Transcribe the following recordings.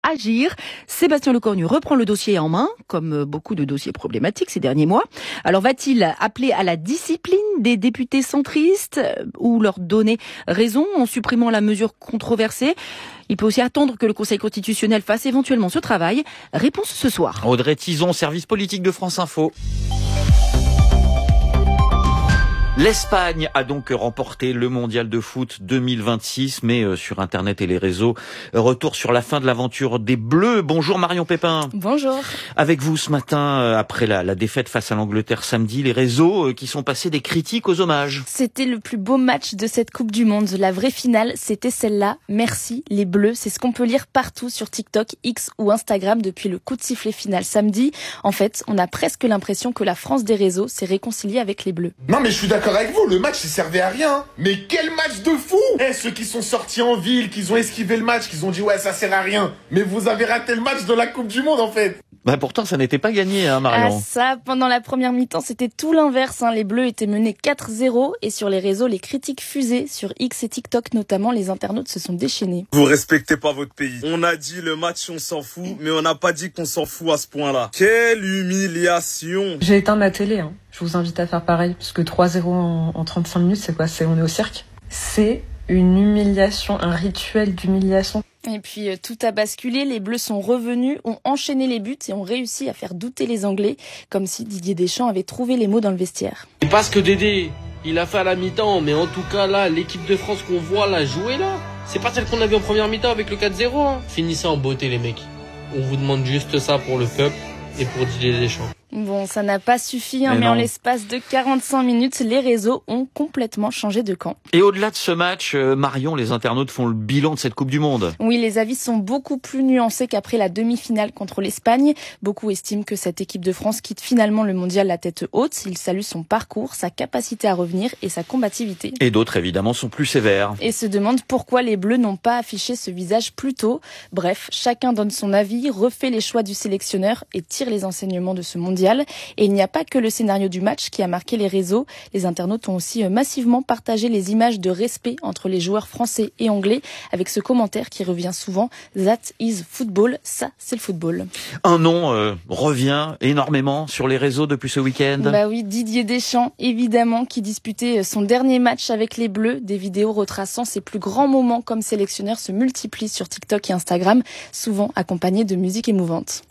agir. Sébastien Lecornu reprend le dossier en main, comme beaucoup de dossiers problématiques ces derniers mois. Alors va-t-il appeler à la discipline des députés centristes ou leur donner raison en supprimant la mesure controversée ? Il peut aussi attendre que le Conseil constitutionnel fasse éventuellement ce travail. Réponse ce soir. Audrey Tizon, service politique de France Info. L'Espagne a donc remporté le mondial de foot 2026, mais sur Internet et les réseaux, retour sur la fin de l'aventure des Bleus. Bonjour Marion Pépin. Bonjour. Avec vous ce matin, après la défaite face à l'Angleterre samedi, les réseaux qui sont passés des critiques aux hommages. C'était le plus beau match de cette Coupe du Monde. La vraie finale, c'était celle-là. Merci les Bleus. C'est ce qu'on peut lire partout sur TikTok, X ou Instagram depuis le coup de sifflet final samedi. En fait, on a presque l'impression que la France des réseaux s'est réconciliée avec les Bleus. Non mais je suis d'accord avec vous, le match il servait à rien. Mais quel match de fou! Ceux qui sont sortis en ville, qui ont esquivé le match, qui ont dit ouais ça sert à rien. Mais vous avez raté le match de la Coupe du Monde en fait. Pourtant ça n'était pas gagné Marion. Ah ça, pendant la première mi-temps c'était tout l'inverse. Les Bleus étaient menés 4-0 et sur les réseaux les critiques fusaient. Sur X et TikTok notamment, les internautes se sont déchaînés. Vous respectez pas votre pays. On a dit le match on s'en fout, mais on n'a pas dit qu'on s'en fout à ce point-là. Quelle humiliation! J'ai éteint ma télé, Je vous invite à faire pareil, parce que 3-0 en 35 minutes, c'est quoi? On est au cirque? C'est une humiliation, un rituel d'humiliation. Et puis tout a basculé, les Bleus sont revenus, ont enchaîné les buts et ont réussi à faire douter les Anglais, comme si Didier Deschamps avait trouvé les mots dans le vestiaire. C'est pas ce que Dédé, il a fait à la mi-temps, mais en tout cas là, l'équipe de France qu'on voit là jouer là, c'est pas celle qu'on a vue en première mi-temps avec le 4-0. Finissez en beauté les mecs. On vous demande juste ça pour le peuple et pour Didier Deschamps. Bon, ça n'a pas suffi, mais en l'espace de 45 minutes, les réseaux ont complètement changé de camp. Et au-delà de ce match, Marion, les internautes font le bilan de cette Coupe du Monde. Oui, les avis sont beaucoup plus nuancés qu'après la demi-finale contre l'Espagne. Beaucoup estiment que cette équipe de France quitte finalement le mondial la tête haute. Ils saluent son parcours, sa capacité à revenir et sa combativité. Et d'autres, évidemment, sont plus sévères. Et se demandent pourquoi les Bleus n'ont pas affiché ce visage plus tôt. Bref, chacun donne son avis, refait les choix du sélectionneur et tire les enseignements de ce mondial. Et il n'y a pas que le scénario du match qui a marqué les réseaux. Les internautes ont aussi massivement partagé les images de respect entre les joueurs français et anglais avec ce commentaire qui revient souvent. That is football. Ça, c'est le football. Un nom revient énormément sur les réseaux depuis ce week-end. Oui, Didier Deschamps, évidemment, qui disputait son dernier match avec les Bleus. Des vidéos retraçant ses plus grands moments comme sélectionneur se multiplient sur TikTok et Instagram, souvent accompagnés de musique émouvante.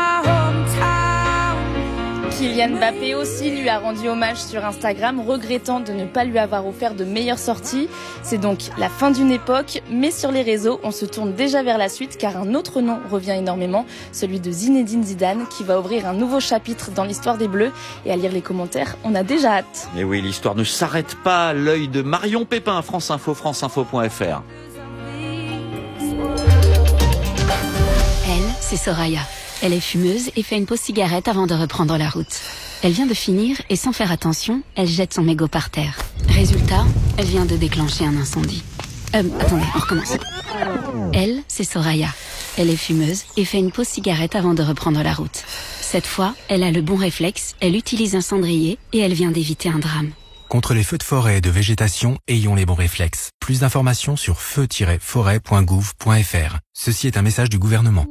Kylian Mbappé aussi lui a rendu hommage sur Instagram, regrettant de ne pas lui avoir offert de meilleures sorties. C'est donc la fin d'une époque, mais sur les réseaux, on se tourne déjà vers la suite car un autre nom revient énormément, celui de Zinedine Zidane, qui va ouvrir un nouveau chapitre dans l'histoire des Bleus. Et à lire les commentaires, on a déjà hâte. Et oui, l'histoire ne s'arrête pas à l'œil de Marion Pépin, France Info, franceinfo.fr. Elle, c'est Soraya. Elle est fumeuse et fait une pause cigarette avant de reprendre la route. Elle vient de finir et sans faire attention, elle jette son mégot par terre. Résultat, elle vient de déclencher un incendie. Attendez, on recommence. Elle, c'est Soraya. Elle est fumeuse et fait une pause cigarette avant de reprendre la route. Cette fois, elle a le bon réflexe, elle utilise un cendrier et elle vient d'éviter un drame. Contre les feux de forêt et de végétation, ayons les bons réflexes. Plus d'informations sur feu-forêt.gouv.fr. Ceci est un message du gouvernement.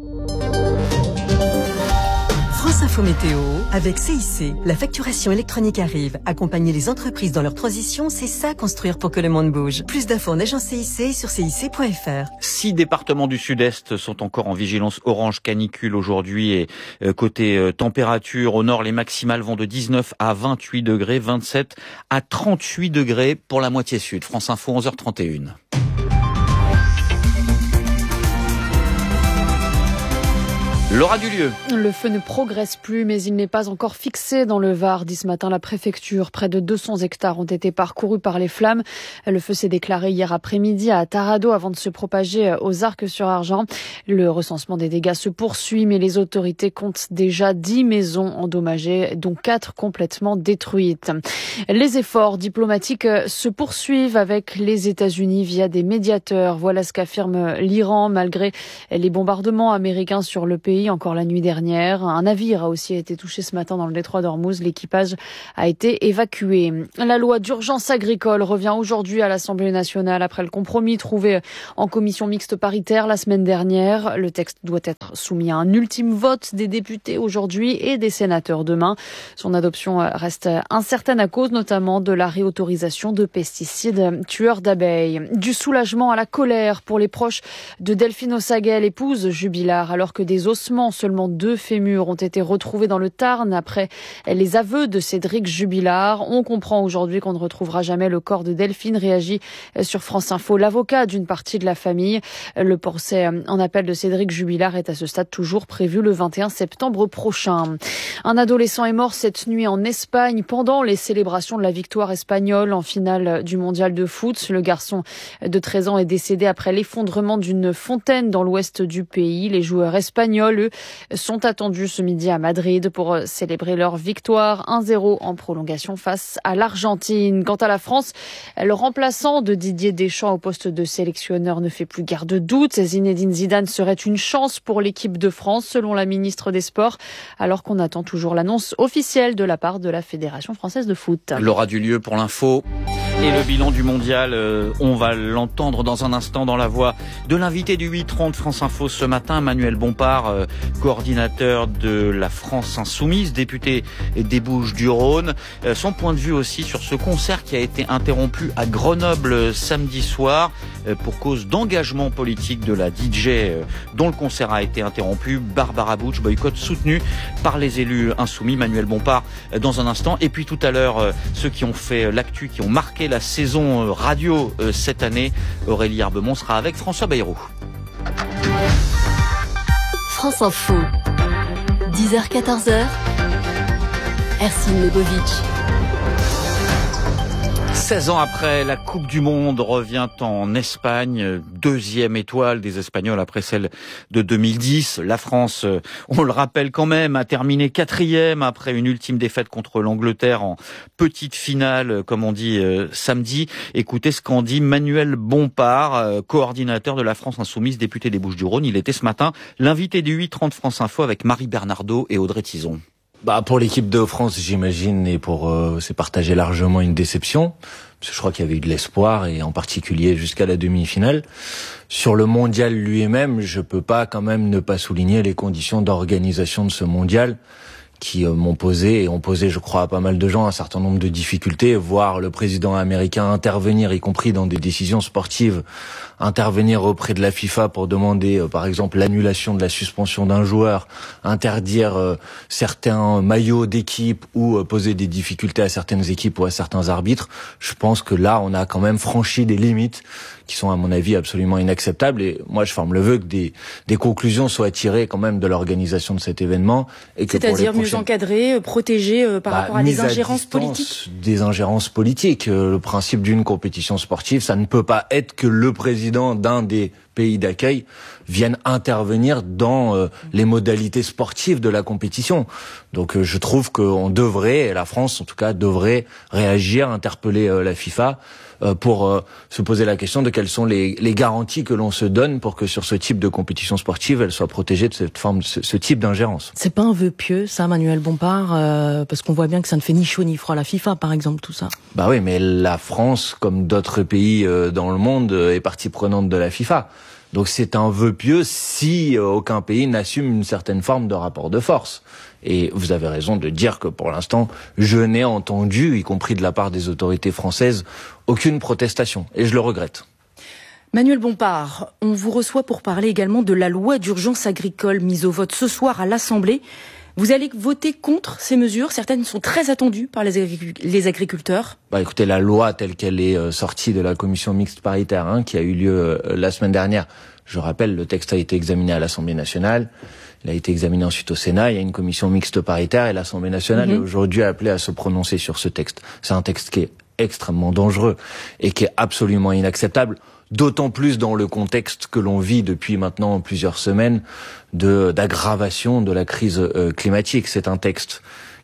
France Info Météo, avec CIC. La facturation électronique arrive. Accompagner les entreprises dans leur transition, c'est ça construire pour que le monde bouge. Plus d'infos en agence CIC sur cic.fr. 6 départements du sud-est sont encore en vigilance orange canicule aujourd'hui et côté température, au nord, les maximales vont de 19 à 28 degrés, 27 à 38 degrés pour la moitié sud. France Info, 11h31. Laura Dulieu. Le feu ne progresse plus, mais il n'est pas encore fixé dans le Var, dit ce matin la préfecture. Près de 200 hectares ont été parcourus par les flammes. Le feu s'est déclaré hier après-midi à Tarado avant de se propager aux Arcs-sur-Argent. Le recensement des dégâts se poursuit, mais les autorités comptent déjà 10 maisons endommagées, dont 4 complètement détruites. Les efforts diplomatiques se poursuivent avec les États-Unis via des médiateurs. Voilà ce qu'affirme l'Iran, malgré les bombardements américains sur le pays. pays encore la nuit dernière. Un navire a aussi été touché ce matin dans le détroit d'Ormuz. L'équipage a été évacué. La loi d'urgence agricole revient aujourd'hui à l'Assemblée nationale après le compromis trouvé en commission mixte paritaire la semaine dernière. Le texte doit être soumis à un ultime vote des députés aujourd'hui et des sénateurs demain. Son adoption reste incertaine à cause notamment de la réautorisation de pesticides tueurs d'abeilles. Du soulagement à la colère pour les proches de Delphine Ossaguet, l'épouse jubilard, alors que des ossements, seulement 2 fémurs, ont été retrouvés dans le Tarn après les aveux de Cédric Jubilard. On comprend aujourd'hui qu'on ne retrouvera jamais le corps de Delphine, réagit sur France Info l'avocat d'une partie de la famille. Le procès en appel de Cédric Jubilard est à ce stade toujours prévu le 21 septembre prochain. Un adolescent est mort cette nuit en Espagne pendant les célébrations de la victoire espagnole en finale du mondial de foot. Le garçon de 13 ans est décédé après l'effondrement d'une fontaine dans l'ouest du pays. Les joueurs espagnols, eux, sont attendus ce midi à Madrid pour célébrer leur victoire 1-0 en prolongation face à l'Argentine. Quant à la France, le remplaçant de Didier Deschamps au poste de sélectionneur ne fait plus guère de doute. Zinedine Zidane serait une chance pour l'équipe de France, selon la ministre des Sports, alors qu'on attend toujours l'annonce officielle de la part de la Fédération française de foot. L'aura du lieu pour l'info. Et le bilan du mondial, on va l'entendre dans un instant dans la voix de l'invité du 8h30 France Info ce matin, Manuel Bompard, coordinateur de la France Insoumise, député des Bouches-du-Rhône. Son point de vue aussi sur ce concert qui a été interrompu à Grenoble samedi soir pour cause d'engagement politique de la DJ dont le concert a été interrompu. Barbara Butch, boycott soutenu par les élus insoumis. Manuel Bompard dans un instant. Et puis tout à l'heure, ceux qui ont fait l'actu, qui ont marqué la saison radio cette année. Aurélie Herbemont sera avec François Bayrou. France Info, 10h-14h, Ercine Lebovic. 16 ans après, la Coupe du Monde revient en Espagne, 2e étoile des Espagnols après celle de 2010. La France, on le rappelle quand même, a terminé 4e après une ultime défaite contre l'Angleterre en petite finale, comme on dit samedi. Écoutez ce qu'en dit Manuel Bompard, coordinateur de la France Insoumise, député des Bouches-du-Rhône. Il était ce matin l'invité du 8h30 France Info avec Marie Bernardo et Audrey Tison. Pour l'équipe de France, j'imagine, et pour c'est partagé largement une déception, parce que je crois qu'il y avait eu de l'espoir, et en particulier jusqu'à la demi-finale. Sur le mondial lui-même, je peux pas quand même ne pas souligner les conditions d'organisation de ce mondial qui m'ont posé, et ont posé, je crois, à pas mal de gens un certain nombre de difficultés, voir le président américain intervenir, y compris dans des décisions sportives, intervenir auprès de la FIFA pour demander, par exemple, l'annulation de la suspension d'un joueur, interdire certains maillots d'équipe ou poser des difficultés à certaines équipes ou à certains arbitres. Je pense que là, on a quand même franchi des limites qui sont, à mon avis, absolument inacceptables. Et moi, je forme le vœu que des conclusions soient tirées quand même de l'organisation de cet événement. Et que c'est-à-dire mieux encadré, protégé par rapport à des ingérences politiques. Des ingérences politiques. Le principe d'une compétition sportive, ça ne peut pas être que le président d'un des pays d'accueil vienne intervenir dans les modalités sportives de la compétition. Donc je trouve qu'on devrait, la France en tout cas, devrait réagir, interpeller la FIFA pour se poser la question de quelles sont les garanties que l'on se donne pour que sur ce type de compétition sportive, elle soit protégée de cette forme, ce type d'ingérence. C'est pas un vœu pieux, ça, Manuel Bompard, parce qu'on voit bien que ça ne fait ni chaud ni froid à la FIFA, par exemple, tout ça. Bah oui, mais la France, comme d'autres pays dans le monde, est partie prenante de la FIFA. Donc c'est un vœu pieux si aucun pays n'assume une certaine forme de rapport de force. Et vous avez raison de dire que pour l'instant, je n'ai entendu, y compris de la part des autorités françaises, aucune protestation. Et je le regrette. Manuel Bompard, on vous reçoit pour parler également de la loi d'urgence agricole mise au vote ce soir à l'Assemblée. Vous allez voter contre ces mesures. Certaines sont très attendues par les agriculteurs. Écoutez, la loi telle qu'elle est sortie de la commission mixte paritaire, qui a eu lieu la semaine dernière. Je rappelle, le texte a été examiné à l'Assemblée nationale. Il a été examiné ensuite au Sénat. Il y a une commission mixte paritaire et l'Assemblée nationale est aujourd'hui appelée à se prononcer sur ce texte. C'est un texte qui est extrêmement dangereux et qui est absolument inacceptable. D'autant plus dans le contexte que l'on vit depuis maintenant plusieurs semaines d'aggravation de la crise climatique. C'est un texte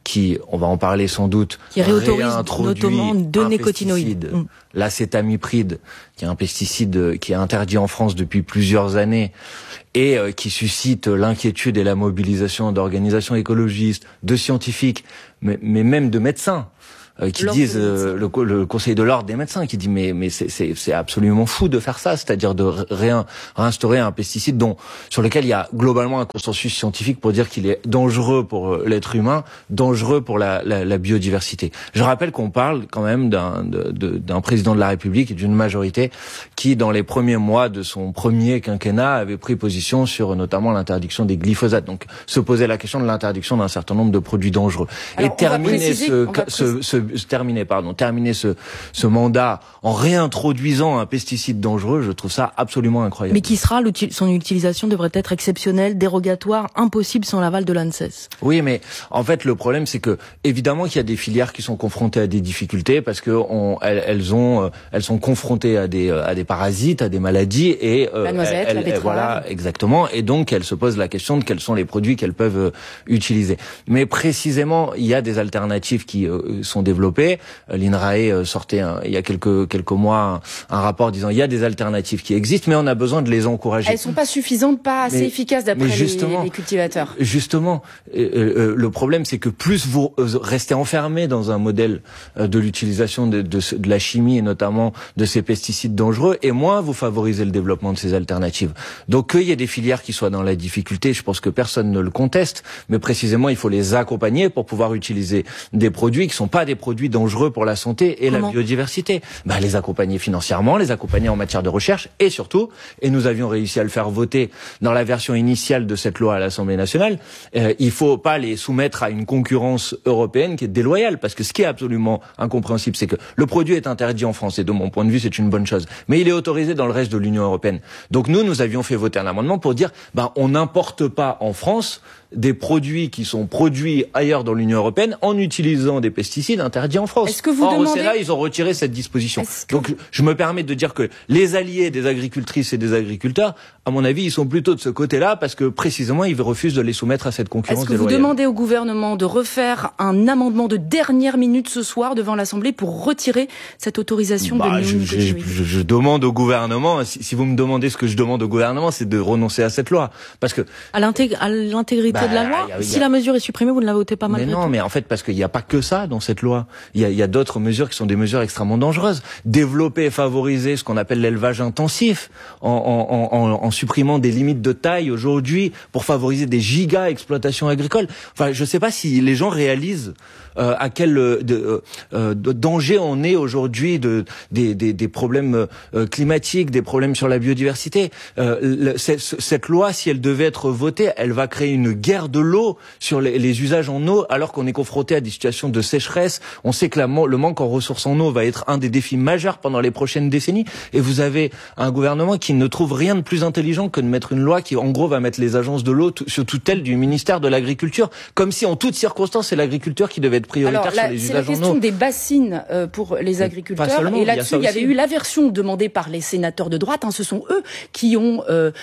qui, on va en parler sans doute, qui réautorise notamment de nécotinoïdes. L'acétamipride, qui est un pesticide qui est interdit en France depuis plusieurs années et qui suscite l'inquiétude et la mobilisation d'organisations écologistes, de scientifiques, mais même de médecins. Qui disent le conseil de l'ordre des médecins qui dit mais c'est absolument fou de faire ça, c'est-à-dire de réinstaurer un pesticide sur lequel il y a globalement un consensus scientifique pour dire qu'il est dangereux pour l'être humain, dangereux pour la biodiversité. Je rappelle qu'on parle quand même d'un président de la République et d'une majorité qui dans les premiers mois de son premier quinquennat avait pris position sur notamment l'interdiction des glyphosates. Donc se posait la question de l'interdiction d'un certain nombre de produits dangereux. Alors, et terminer ce mandat en réintroduisant un pesticide dangereux, je trouve ça absolument incroyable. Mais qui sera son utilisation devrait être exceptionnelle, dérogatoire, impossible sans l'aval de l'ANSES. Oui, mais en fait le problème c'est que évidemment qu'il y a des filières qui sont confrontées à des difficultés parce que elles sont confrontées à des parasites, à des maladies et la noisette, la betterave. Voilà, exactement, et donc elles se posent la question de quels sont les produits qu'elles peuvent utiliser. Mais précisément, il y a des alternatives qui sont développées. L'INRAE sortait il y a quelques mois un rapport disant il y a des alternatives qui existent, mais on a besoin de les encourager. Elles sont pas suffisantes, pas assez efficaces d'après les cultivateurs. Justement, le problème c'est que plus vous restez enfermé dans un modèle de l'utilisation de la chimie et notamment de ces pesticides dangereux, et moins vous favorisez le développement de ces alternatives. Donc qu'il y ait des filières qui soient dans la difficulté, je pense que personne ne le conteste, mais précisément il faut les accompagner pour pouvoir utiliser des produits qui sont pas des produits dangereux pour la santé et la biodiversité. Les accompagner financièrement, les accompagner en matière de recherche et surtout, et nous avions réussi à le faire voter dans la version initiale de cette loi à l'Assemblée nationale, il faut pas les soumettre à une concurrence européenne qui est déloyale, parce que ce qui est absolument incompréhensible, c'est que le produit est interdit en France et de mon point de vue c'est une bonne chose, mais il est autorisé dans le reste de l'Union européenne. Donc nous avions fait voter un amendement pour dire on n'importe pas en France des produits qui sont produits ailleurs dans l'Union européenne en utilisant des pesticides interdits en France. Au Sénat, ils ont retiré cette disposition. Donc, je me permets de dire que les alliés des agricultrices et des agriculteurs, à mon avis, ils sont plutôt de ce côté-là parce que, précisément, ils refusent de les soumettre à cette concurrence déloyale. Est-ce que vous demandez au gouvernement de refaire un amendement de dernière minute ce soir devant l'Assemblée pour retirer cette autorisation de néonicotinoïdes ? Je demande au gouvernement, si vous me demandez ce que je demande au gouvernement, c'est de renoncer à cette loi. Parce que... À l'intégrité de la loi, si la mesure est supprimée, vous ne la votez pas malgré tout. Mais non, mais en fait, parce qu'il n'y a pas que ça dans cette loi. Il y a d'autres mesures qui sont des mesures extrêmement dangereuses. Développer et favoriser ce qu'on appelle l'élevage intensif, en supprimant des limites de taille aujourd'hui pour favoriser des giga exploitations agricoles. Enfin, je ne sais pas si les gens réalisent à quel danger on est aujourd'hui des problèmes climatiques, des problèmes sur la biodiversité. Cette loi, si elle devait être votée, elle va créer une guerre de l'eau sur les usages en eau, alors qu'on est confronté à des situations de sécheresse. On sait que le manque en ressources en eau va être un des défis majeurs pendant les prochaines décennies. Et vous avez un gouvernement qui ne trouve rien de plus intelligent que de mettre une loi qui, en gros, va mettre les agences de l'eau sur tutelle du ministère de l'Agriculture, comme si en toutes circonstances c'est l'agriculture qui devait être prioritaire sur les usages en eau. C'est la question des bassines pour les agriculteurs. Seulement, et là-dessus, il y avait eu l'aversion demandée par les sénateurs de droite. Ce sont eux qui ont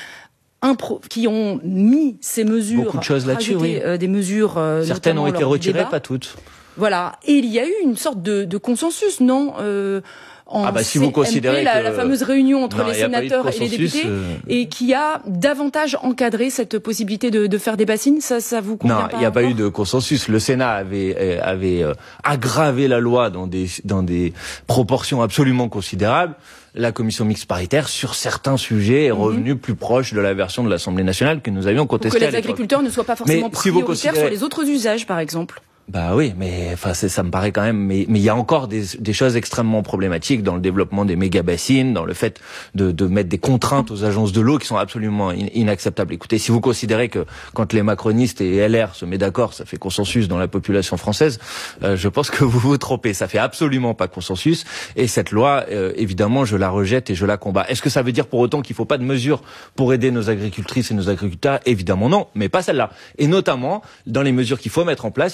mis ces mesures, beaucoup de choses là-dessus, oui. Des mesures. Certaines ont été retirées, pas toutes. Voilà, et il y a eu une sorte de consensus, non si vous considérez la fameuse réunion entre les sénateurs et les députés, et qui a davantage encadré cette possibilité de faire des bassines, ça vous convient pas? Non, il n'y a pas eu de consensus. Le Sénat avait aggravé la loi dans des proportions absolument considérables. La commission mixte paritaire, sur certains sujets, est revenue plus proche de la version de l'Assemblée nationale que nous avions contestée. Pour que les agriculteurs ne soient pas forcément prioritaires sur les autres usages, par exemple. Oui, mais ça me paraît quand même. Mais il y a encore des choses extrêmement problématiques dans le développement des méga-bassines, dans le fait de mettre des contraintes aux agences de l'eau qui sont absolument inacceptables. Écoutez, si vous considérez que quand les macronistes et LR se mettent d'accord, ça fait consensus dans la population française, je pense que vous vous trompez. Ça fait absolument pas consensus. Et cette loi, évidemment, je la rejette et je la combats. Est-ce que ça veut dire pour autant qu'il faut pas de mesures pour aider nos agricultrices et nos agriculteurs? Évidemment non, mais pas celle-là. Et notamment, dans les mesures qu'il faut mettre en place, il y a celle que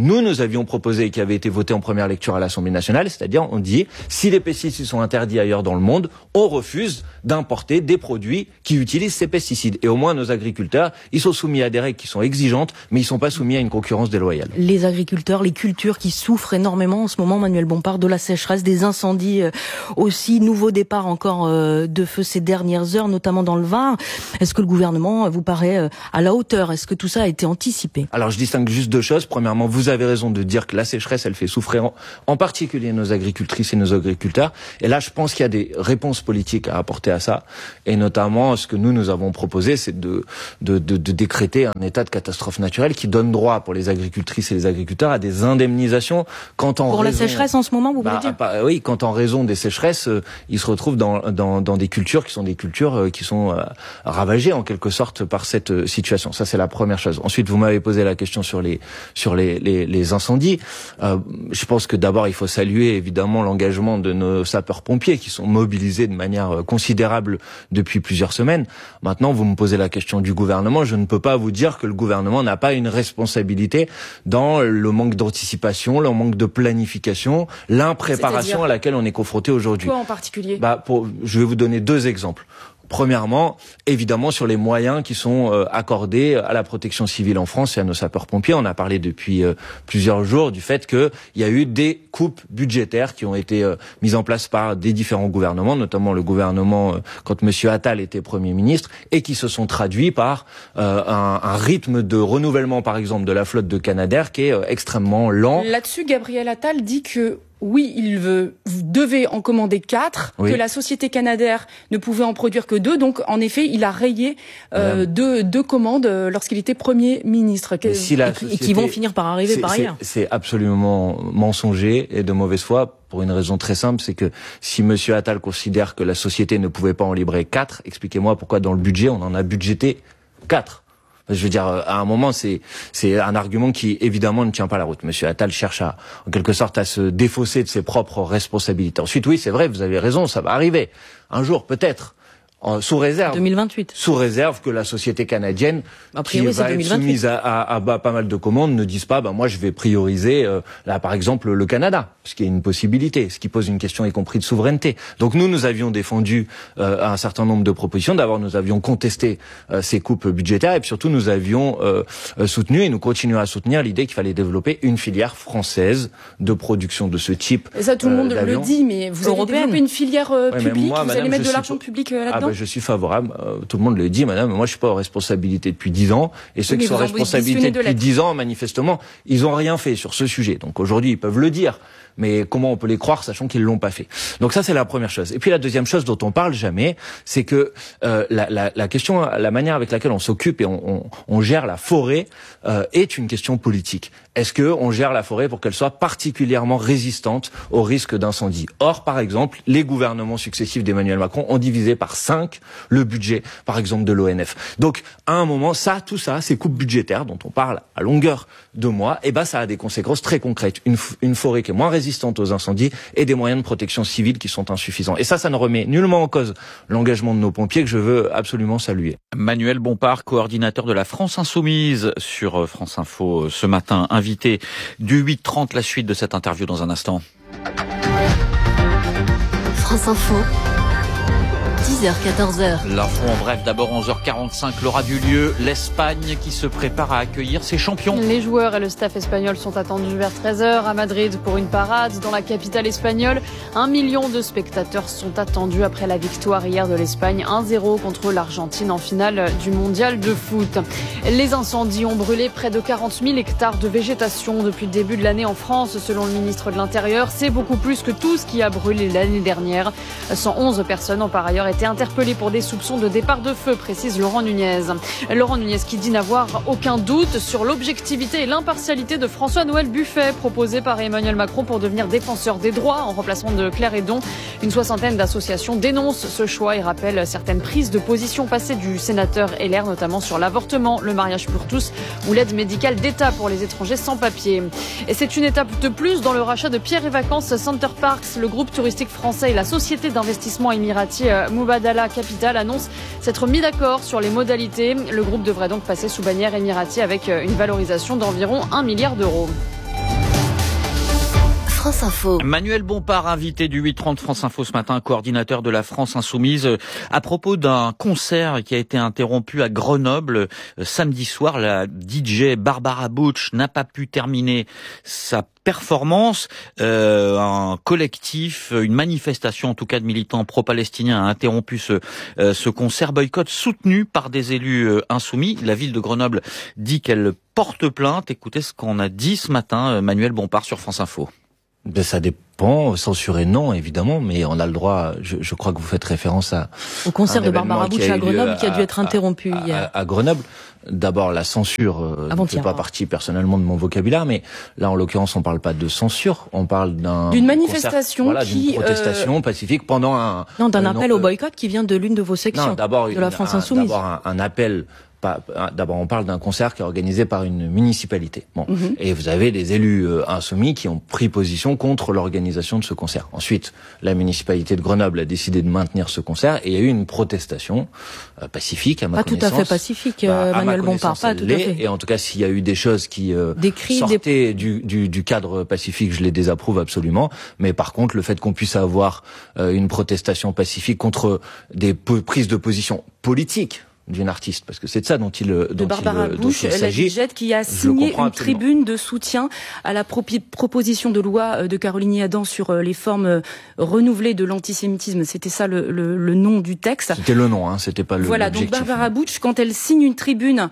nous avions proposé et qui avait été voté en première lecture à l'Assemblée nationale, c'est-à-dire on dit si les pesticides sont interdits ailleurs dans le monde, on refuse d'importer des produits qui utilisent ces pesticides. Et au moins nos agriculteurs, ils sont soumis à des règles qui sont exigeantes, mais ils sont pas soumis à une concurrence déloyale. Les agriculteurs, les cultures qui souffrent énormément en ce moment, Manuel Bompard, de la sécheresse, des incendies aussi, nouveau départ encore de feu ces dernières heures, notamment dans le Var. Est-ce que le gouvernement vous paraît à la hauteur? Est-ce que tout ça a été anticipé? Alors je distingue juste deux choses. Premièrement, vous avez raison de dire que la sécheresse, elle fait souffrir en particulier nos agricultrices et nos agriculteurs. Et là, je pense qu'il y a des réponses politiques à apporter à ça. Et notamment, ce que nous avons proposé, c'est de décréter un état de catastrophe naturelle qui donne droit pour les agricultrices et les agriculteurs à des indemnisations quand en pour raison... la sécheresse en ce moment, vous voulez dire? Oui, quand en raison des sécheresses, ils se retrouvent dans des cultures qui sont des cultures qui sont ravagées en quelque sorte par cette situation. Ça, c'est la première chose. Ensuite, vous m'avez posé la question sur les incendies. Je pense que d'abord, il faut saluer évidemment l'engagement de nos sapeurs-pompiers qui sont mobilisés de manière considérable depuis plusieurs semaines. Maintenant, vous me posez la question du gouvernement. Je ne peux pas vous dire que le gouvernement n'a pas une responsabilité dans le manque d'anticipation, le manque de planification, l'impréparation à laquelle on est confronté aujourd'hui. Quoi en particulier? Je vais vous donner deux exemples. Premièrement, évidemment, sur les moyens qui sont accordés à la protection civile en France et à nos sapeurs-pompiers. On a parlé depuis plusieurs jours du fait qu'il y a eu des coupes budgétaires qui ont été mises en place par des différents gouvernements, notamment le gouvernement quand M. Attal était Premier ministre, et qui se sont traduits par un rythme de renouvellement, par exemple, de la flotte de Canadair qui est extrêmement lent. Là-dessus, Gabriel Attal dit que oui, vous devez en commander 4, que la société Canadair ne pouvait en produire que 2. Donc, en effet, il a rayé deux commandes lorsqu'il était Premier ministre. Et qui vont finir par arriver par ailleurs. C'est absolument mensonger et de mauvaise foi pour une raison très simple, c'est que si Monsieur Attal considère que la société ne pouvait pas en livrer 4, expliquez-moi pourquoi dans le budget, on en a budgété 4. Je veux dire, à un moment, c'est un argument qui, évidemment, ne tient pas la route. Monsieur Attal cherche en quelque sorte, à se défausser de ses propres responsabilités. Ensuite, oui, c'est vrai, vous avez raison, ça va arriver. Un jour, peut-être. Sous réserve. 2028. Sous réserve que la société canadienne, qui va être soumise à pas mal de commandes, ne dise pas, moi je vais prioriser, là par exemple, le Canada, ce qui est une possibilité, ce qui pose une question y compris de souveraineté. Donc nous avions défendu un certain nombre de propositions. D'abord, nous avions contesté ces coupes budgétaires et puis surtout nous avions soutenu et nous continuons à soutenir l'idée qu'il fallait développer une filière française de production de ce type. Et ça, tout le monde le dit, mais vous allez développer une filière publique, vous allez mettre de l'argent public là-dedans? Je suis favorable. Tout le monde le dit, madame. Moi, je suis pas aux responsabilités depuis 10 ans. Et ceux qui sont en responsabilité depuis 10 ans, manifestement, ils ont rien fait sur ce sujet. Donc aujourd'hui, ils peuvent le dire. Mais comment on peut les croire, sachant qu'ils l'ont pas fait? Donc ça, c'est la première chose. Et puis la deuxième chose dont on parle jamais, c'est que la question, la manière avec laquelle on s'occupe et on gère la forêt est une question politique. Est-ce que on gère la forêt pour qu'elle soit particulièrement résistante au risque d'incendie? Or, par exemple, les gouvernements successifs d'Emmanuel Macron ont divisé par 5 le budget, par exemple, de l'ONF. Donc, à un moment, tout ça, ces coupes budgétaires dont on parle à longueur de mois, ça a des conséquences très concrètes. Une forêt qui est moins résistante aux incendies et des moyens de protection civile qui sont insuffisants. Et ça ne remet nullement en cause l'engagement de nos pompiers que je veux absolument saluer. Manuel Bompard, coordinateur de la France Insoumise sur France Info ce matin, invité du 8h30, la suite de cette interview dans un instant. France Info. 10h, 14h. L'info en bref, d'abord 11h45, l'aura du lieu. L'Espagne qui se prépare à accueillir ses champions. Les joueurs et le staff espagnol sont attendus vers 13h à Madrid pour une parade dans la capitale espagnole. 1 million de spectateurs sont attendus après la victoire hier de l'Espagne 1-0 contre l'Argentine en finale du mondial de foot. Les incendies ont brûlé près de 40 000 hectares de végétation depuis le début de l'année en France, selon le ministre de l'Intérieur. C'est beaucoup plus que tout ce qui a brûlé l'année dernière. 111 personnes ont par ailleurs été interpellé pour des soupçons de départ de feu, précise Laurent Nunez. Laurent Nunez qui dit n'avoir aucun doute sur l'objectivité et l'impartialité de François-Noël Buffet, proposé par Emmanuel Macron pour devenir défenseur des droits en remplacement de Claire Hédon. Une soixantaine d'associations dénoncent ce choix et rappellent certaines prises de position passées du sénateur LR, notamment sur l'avortement, le mariage pour tous ou l'aide médicale d'État pour les étrangers sans papier. Et c'est une étape de plus dans le rachat de Pierre et Vacances Center Parks. Le groupe touristique français et la société d'investissement émirati Mubadala Capital annonce s'être mis d'accord sur les modalités. Le groupe devrait donc passer sous bannière émirati avec une valorisation d'environ 1 milliard d'euros. France Info. Manuel Bompard, invité du 8h30 France Info ce matin, coordinateur de la France Insoumise, à propos d'un concert qui a été interrompu à Grenoble samedi soir. La DJ Barbara Butch n'a pas pu terminer sa performance. Un collectif, une manifestation en tout cas de militants pro-palestiniens a interrompu ce concert. Boycott soutenu par des élus insoumis. La ville de Grenoble dit qu'elle porte plainte. Écoutez ce qu'on a dit ce matin Manuel Bompard sur France Info. Ben ça dépend, censurer non évidemment, mais on a le droit, je crois que vous faites référence au concert de Barbara Butch à Grenoble qui a dû être interrompu hier. À Grenoble, d'abord la censure ne fait pas partie personnellement de mon vocabulaire, mais là en l'occurrence on parle pas de censure, on parle d'une manifestation concert, d'une protestation pacifique pendant d'un appel au boycott qui vient de l'une de vos sections de la France Insoumise. D'abord un appel. D'abord, on parle d'un concert qui est organisé par une municipalité. Et vous avez des élus insoumis qui ont pris position contre l'organisation de ce concert. Ensuite, la municipalité de Grenoble a décidé de maintenir ce concert et il y a eu une protestation pacifique à ma connaissance. Pas tout à fait pacifique, Manuel Bompard, pas tout à fait. Et en tout cas, s'il y a eu des choses qui sortaient du cadre pacifique, je les désapprouve absolument. Mais par contre, le fait qu'on puisse avoir une protestation pacifique contre des prises de position politiques d'une artiste, parce que c'est de ça dont il s'agit. La qui a signé une tribune de soutien à la proposition de loi de Caroline Yadan sur les formes renouvelées de l'antisémitisme. C'était ça le nom du texte. C'était le nom, c'était pas l'objectif. Voilà, donc Barbara Butch, quand elle signe une tribune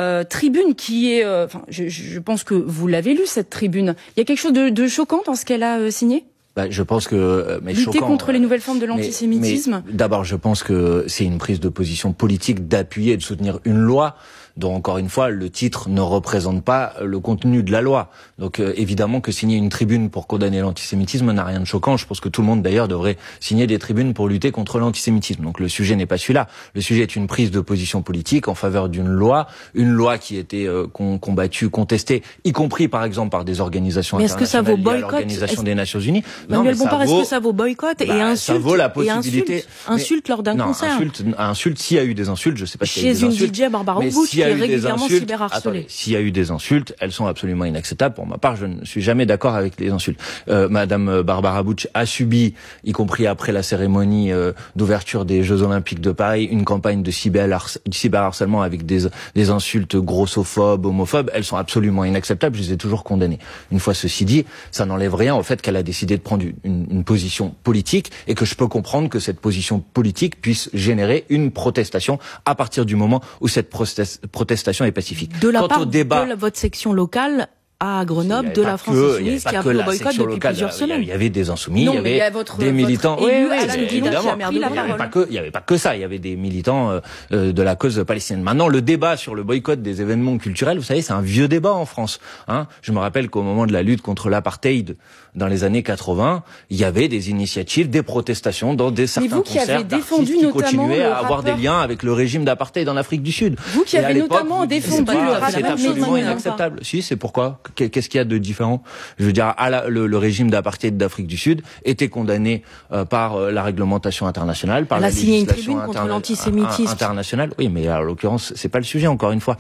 qui est, je pense que vous l'avez lu cette tribune. Il y a quelque chose de choquant dans ce qu'elle a signé? Je pense que lutter contre les nouvelles formes de l'antisémitisme. Mais d'abord, je pense que c'est une prise de position politique d'appuyer et de soutenir une loi dont, encore une fois, le titre ne représente pas le contenu de la loi. Donc, évidemment que signer une tribune pour condamner l'antisémitisme n'a rien de choquant. Je pense que tout le monde, d'ailleurs, devrait signer des tribunes pour lutter contre l'antisémitisme. Donc, le sujet n'est pas celui-là. Le sujet est une prise de position politique en faveur d'une loi, une loi qui était combattue, contestée, y compris, par exemple, par des organisations internationales. Est-ce que ça vaut boycott? L'Organisation des Nations Unies. Manuel Bompard, est-ce que ça vaut boycott et insulte? Ça vaut la possibilité. Insulte lors d'un concert. Insulte, s'il y a eu des insultes, je sais pas s'il y a eu des insultes. Chez une DJ Barbara Butch qui est régulièrement cyberharcelée. S'il y a eu des insultes, elles sont absolument inacceptables. Pour ma part, je ne suis jamais d'accord avec les insultes. Madame Barbara Butch a subi, y compris après la cérémonie d'ouverture des Jeux Olympiques de Paris, une campagne de cyberharcèlement avec des insultes grossophobes, homophobes. Elles sont absolument inacceptables. Je les ai toujours condamnées. Une fois ceci dit, ça n'enlève rien au fait qu'elle a décidé de prendre une position politique et que je peux comprendre que cette position politique puisse générer une protestation à partir du moment où cette protestation est pacifique. De la part de votre section locale à Grenoble de la France Insoumise qui a pris le boycott depuis plusieurs semaines. Il y avait des insoumis, il y avait des militants. Oui, évidemment. Il n'y avait pas que ça. Il y avait des militants de la cause palestinienne. Maintenant, le débat sur le boycott des événements culturels, vous savez, c'est un vieux débat en France. Je me rappelle qu'au moment de la lutte contre l'apartheid dans les années 80, il y avait des initiatives, des protestations dans certains concerts d'artistes qui continuaient à avoir des liens avec le régime d'apartheid en Afrique du Sud. Vous qui avez notamment défendu le rappeur. C'est absolument inacceptable. Si, c'est pourquoi? Qu'est-ce qu'il y a de différent? Je veux dire, le régime d'apartheid d'Afrique du Sud était condamné par la réglementation internationale, par la législation internationale. Oui, mais en l'occurrence, c'est pas le sujet. Encore une fois,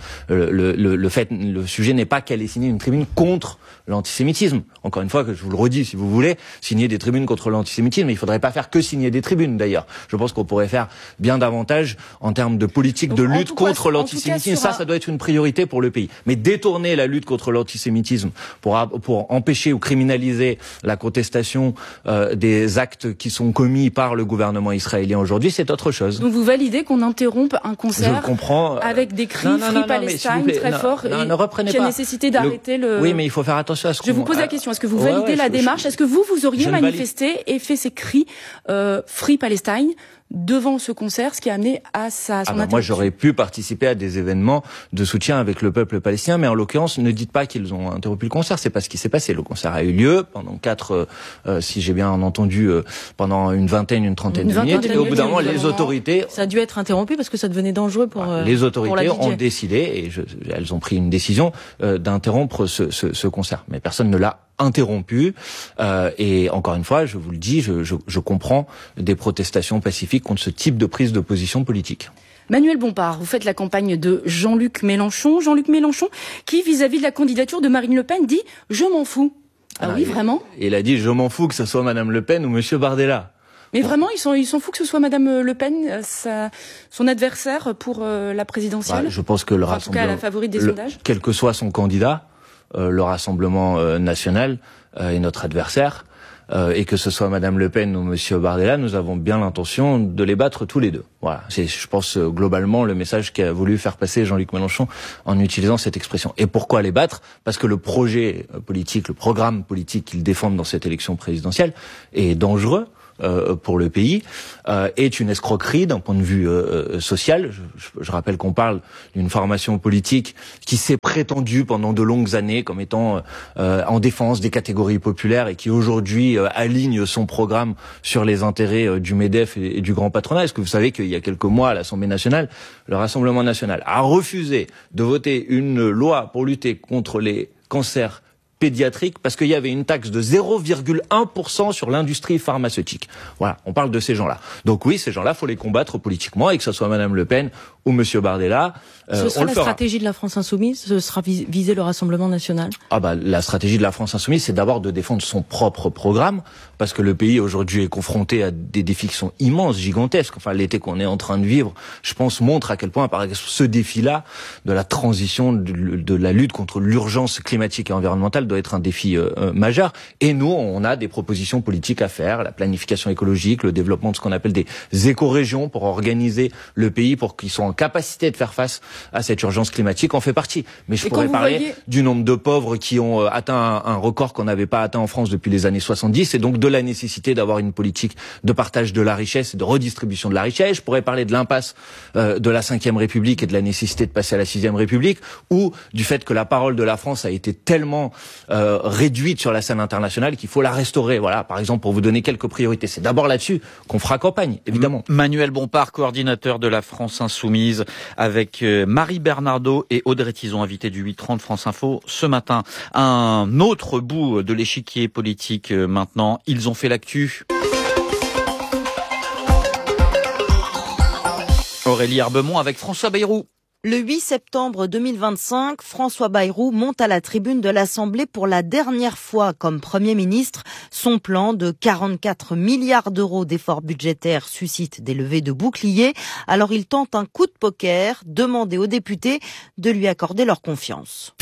le sujet n'est pas qu'elle ait signé une tribune contre l'antisémitisme. Encore une fois, que je vous le redis, si vous voulez, signer des tribunes contre l'antisémitisme, il faudrait pas faire que signer des tribunes, d'ailleurs. Je pense qu'on pourrait faire bien davantage en termes de politique de lutte contre l'antisémitisme. Ça doit être une priorité pour le pays. Mais détourner la lutte contre l'antisémitisme pour empêcher ou criminaliser la contestation des actes qui sont commis par le gouvernement israélien aujourd'hui, c'est autre chose. Donc vous validez qu'on interrompe un concert avec des cris Free Palestine très forts et qui a nécessité d'arrêter le... Oui, mais il faut faire attention à ce qu'on... Je vous pose la question, est-ce que vous validez la démarche? Est-ce que vous auriez manifesté et fait ces cris Free Palestine devant ce concert, ce qui a amené à son interruption? Moi, j'aurais pu participer à des événements de soutien avec le peuple palestinien, mais en l'occurrence, ne dites pas qu'ils ont interrompu le concert, c'est pas ce qui s'est passé. Le concert a eu lieu pendant si j'ai bien entendu, pendant une trentaine de minutes, et au bout d'un moment, les autorités... Ça a dû être interrompu parce que ça devenait dangereux pour les autorités pour ont décidé, et elles ont pris une décision d'interrompre ce concert. Mais personne ne l'a interrompu, et encore une fois, je vous le dis, je comprends des protestations pacifiques contre ce type de prise de position politique. Manuel Bompard, vous faites la campagne de Jean-Luc Mélenchon. Jean-Luc Mélenchon qui, vis-à-vis de la candidature de Marine Le Pen, dit « Je m'en fous ». Ah oui, vraiment ? Il a dit, je m'en fous que ce soit Madame Le Pen ou Monsieur Bardella. Mais vraiment, ils s'en fous que ce soit Madame Le Pen, son adversaire pour la présidentielle. Je pense que le Rassemblement, en tout cas, la favorite des sondages. Quel que soit son candidat, le Rassemblement national est notre adversaire. Et que ce soit Madame Le Pen ou Monsieur Bardella, nous avons bien l'intention de les battre tous les deux. Voilà, c'est, je pense, globalement le message qu'a voulu faire passer Jean-Luc Mélenchon en utilisant cette expression. Et pourquoi les battre ? Parce que le projet politique, le programme politique qu'ils défendent dans cette élection présidentielle est dangereux pour le pays, est une escroquerie d'un point de vue social. Je rappelle qu'on parle d'une formation politique qui s'est prétendue pendant de longues années comme étant en défense des catégories populaires et qui aujourd'hui aligne son programme sur les intérêts du MEDEF et du grand patronat. Est-ce que vous savez qu'il y a quelques mois à l'Assemblée nationale, le Rassemblement national a refusé de voter une loi pour lutter contre les cancers pédiatrique parce qu'il y avait une taxe de 0,1% sur l'industrie pharmaceutique. Voilà, on parle de ces gens-là. Donc oui, ces gens-là, faut les combattre politiquement et que ce soit Madame Le Pen ou Monsieur Bardella. Ce sera la stratégie de la France Insoumise, ce sera viser le Rassemblement national. La stratégie de la France Insoumise, c'est d'abord de défendre son propre programme, parce que le pays aujourd'hui est confronté à des défis qui sont immenses, gigantesques. Enfin, l'été qu'on est en train de vivre, je pense, montre à quel point, par exemple, ce défi-là de la transition, de la lutte contre l'urgence climatique et environnementale doit être un défi majeur. Et nous, on a des propositions politiques à faire, la planification écologique, le développement de ce qu'on appelle des écorégions pour organiser le pays pour qu'ils soient en capacité de faire face à cette urgence climatique, en fait partie. Mais je pourrais parler du nombre de pauvres qui ont atteint un record qu'on n'avait pas atteint en France depuis les années 70, et donc de la nécessité d'avoir une politique de partage de la richesse et de redistribution de la richesse. Je pourrais parler de l'impasse de la 5e République et de la nécessité de passer à la 6e République, ou du fait que la parole de la France a été tellement réduite sur la scène internationale qu'il faut la restaurer. Voilà, par exemple, pour vous donner quelques priorités. C'est d'abord là-dessus qu'on fera campagne, évidemment. Manuel Bompard, coordinateur de la France Insoumise, avec Marie Bernardo et Audrey Tizon, invité du 8h30 France Info ce matin. Un autre bout de l'échiquier politique maintenant. Ils ont fait l'actu. Aurélie Herbemont avec François Bayrou. Le 8 septembre 2025, François Bayrou monte à la tribune de l'Assemblée pour la dernière fois comme Premier ministre. Son plan de 44 milliards d'euros d'efforts budgétaires suscite des levées de boucliers. Alors il tente un coup de poker, demander aux députés de lui accorder leur confiance.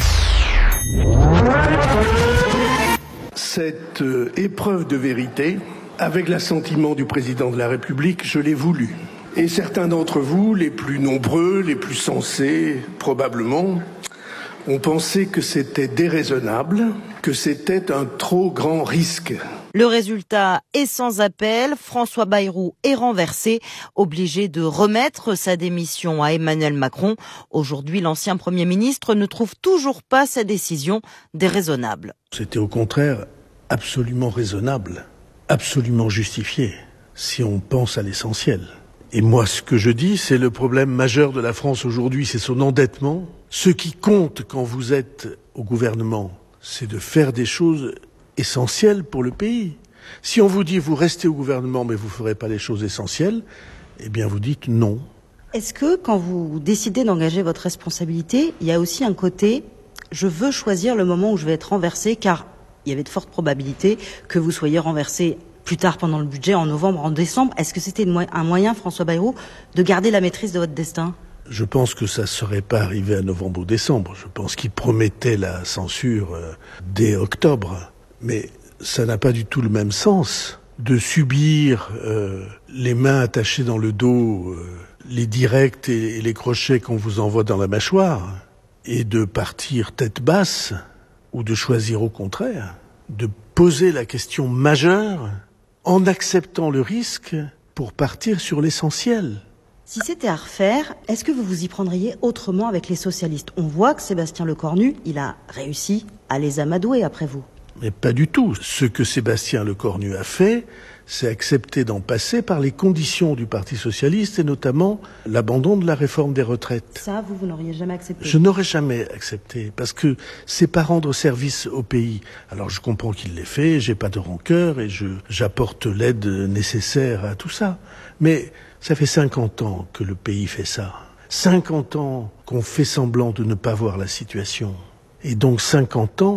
Cette épreuve de vérité, avec l'assentiment du président de la République, je l'ai voulu. Et certains d'entre vous, les plus nombreux, les plus sensés, probablement, ont pensé que c'était déraisonnable, que c'était un trop grand risque. Le résultat est sans appel. François Bayrou est renversé, obligé de remettre sa démission à Emmanuel Macron. Aujourd'hui, l'ancien Premier ministre ne trouve toujours pas sa décision déraisonnable. C'était au contraire absolument raisonnable, absolument justifié, si on pense à l'essentiel. Et moi, ce que je dis, c'est le problème majeur de la France aujourd'hui, c'est son endettement. Ce qui compte quand vous êtes au gouvernement, c'est de faire des choses essentielles pour le pays. Si on vous dit, vous restez au gouvernement, mais vous ne ferez pas les choses essentielles, eh bien vous dites non. Est-ce que quand vous décidez d'engager votre responsabilité, il y a aussi un côté, je veux choisir le moment où je vais être renversé, car il y avait de fortes probabilités que vous soyez renversé plus tard pendant le budget, en novembre, en décembre. Est-ce que c'était un moyen, François Bayrou, de garder la maîtrise de votre destin ? Je pense que ça ne serait pas arrivé à novembre ou décembre. Je pense qu'il promettait la censure dès octobre. Mais ça n'a pas du tout le même sens de subir les mains attachées dans le dos, les directs et les crochets qu'on vous envoie dans la mâchoire, et de partir tête basse, ou de choisir au contraire, de poser la question majeure en acceptant le risque pour partir sur l'essentiel. Si c'était à refaire, est-ce que vous vous y prendriez autrement avec les socialistes ? On voit que Sébastien Lecornu, il a réussi à les amadouer après vous. Mais pas du tout. Ce que Sébastien Lecornu a fait, c'est accepter d'en passer par les conditions du Parti socialiste et notamment l'abandon de la réforme des retraites. Ça, vous n'auriez jamais accepté ? Je n'aurais jamais accepté, parce que c'est pas rendre service au pays. Alors je comprends qu'il l'ait fait, j'ai pas de rancœur et j'apporte l'aide nécessaire à tout ça. Mais ça fait 50 ans que le pays fait ça. 50 ans qu'on fait semblant de ne pas voir la situation. Et donc 50 ans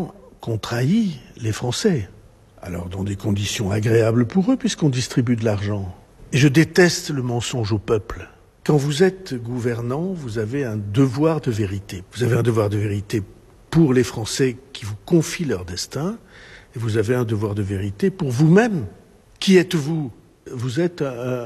qu'on trahit les Français. Alors dans des conditions agréables pour eux, puisqu'on distribue de l'argent. Et je déteste le mensonge au peuple. Quand vous êtes gouvernant, vous avez un devoir de vérité. Vous avez un devoir de vérité pour les Français qui vous confient leur destin, et vous avez un devoir de vérité pour vous-même. Qui êtes-vous ? Vous êtes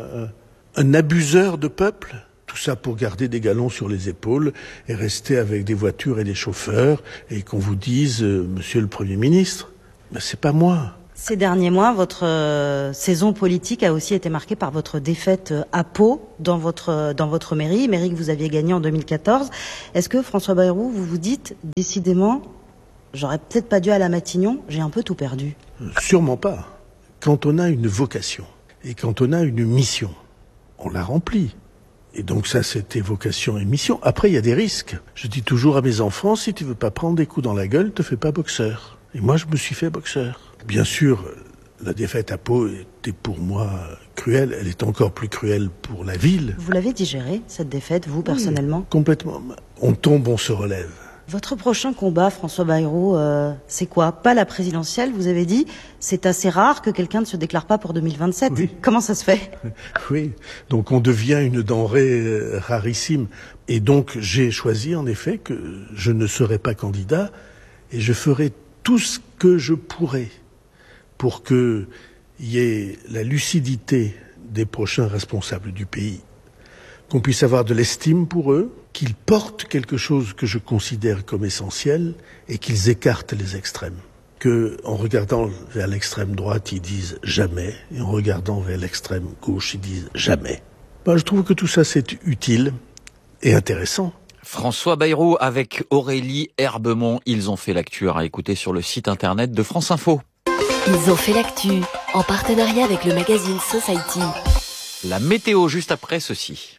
un abuseur de peuple ? Tout ça pour garder des galons sur les épaules et rester avec des voitures et des chauffeurs et qu'on vous dise « Monsieur le Premier ministre ». Ben, c'est pas moi. Ces derniers mois, votre saison politique a aussi été marquée par votre défaite à Pau dans votre mairie que vous aviez gagnée en 2014. Est-ce que François Bayrou, vous vous dites décidément, j'aurais peut-être pas dû aller à Matignon, j'ai un peu tout perdu? Sûrement pas. Quand on a une vocation et quand on a une mission, on la remplit. Et donc ça, c'était vocation et mission. Après, il y a des risques. Je dis toujours à mes enfants, si tu veux pas prendre des coups dans la gueule, te fais pas boxeur. Et moi, je me suis fait boxeur. Bien sûr, la défaite à Pau était pour moi cruelle. Elle est encore plus cruelle pour la ville. Vous l'avez digérée, cette défaite, vous, personnellement? Oui, complètement. On tombe, on se relève. Votre prochain combat, François Bayrou, c'est quoi? Pas la présidentielle, vous avez dit. C'est assez rare que quelqu'un ne se déclare pas pour 2027. Oui. Comment ça se fait? Oui, donc on devient une denrée rarissime. Et donc j'ai choisi en effet que je ne serai pas candidat et je ferai tout ce que je pourrai pour qu'il y ait la lucidité des prochains responsables du pays, qu'on puisse avoir de l'estime pour eux, qu'ils portent quelque chose que je considère comme essentiel et qu'ils écartent les extrêmes. Que, en regardant vers l'extrême droite, ils disent jamais, et en regardant vers l'extrême gauche, ils disent jamais. Je trouve que tout ça, c'est utile et intéressant. François Bayrou avec Aurélie Herbemont. Ils ont fait l'actu à écouter sur le site internet de France Info. Ils ont fait l'actu en partenariat avec le magazine Society. La météo juste après ceci.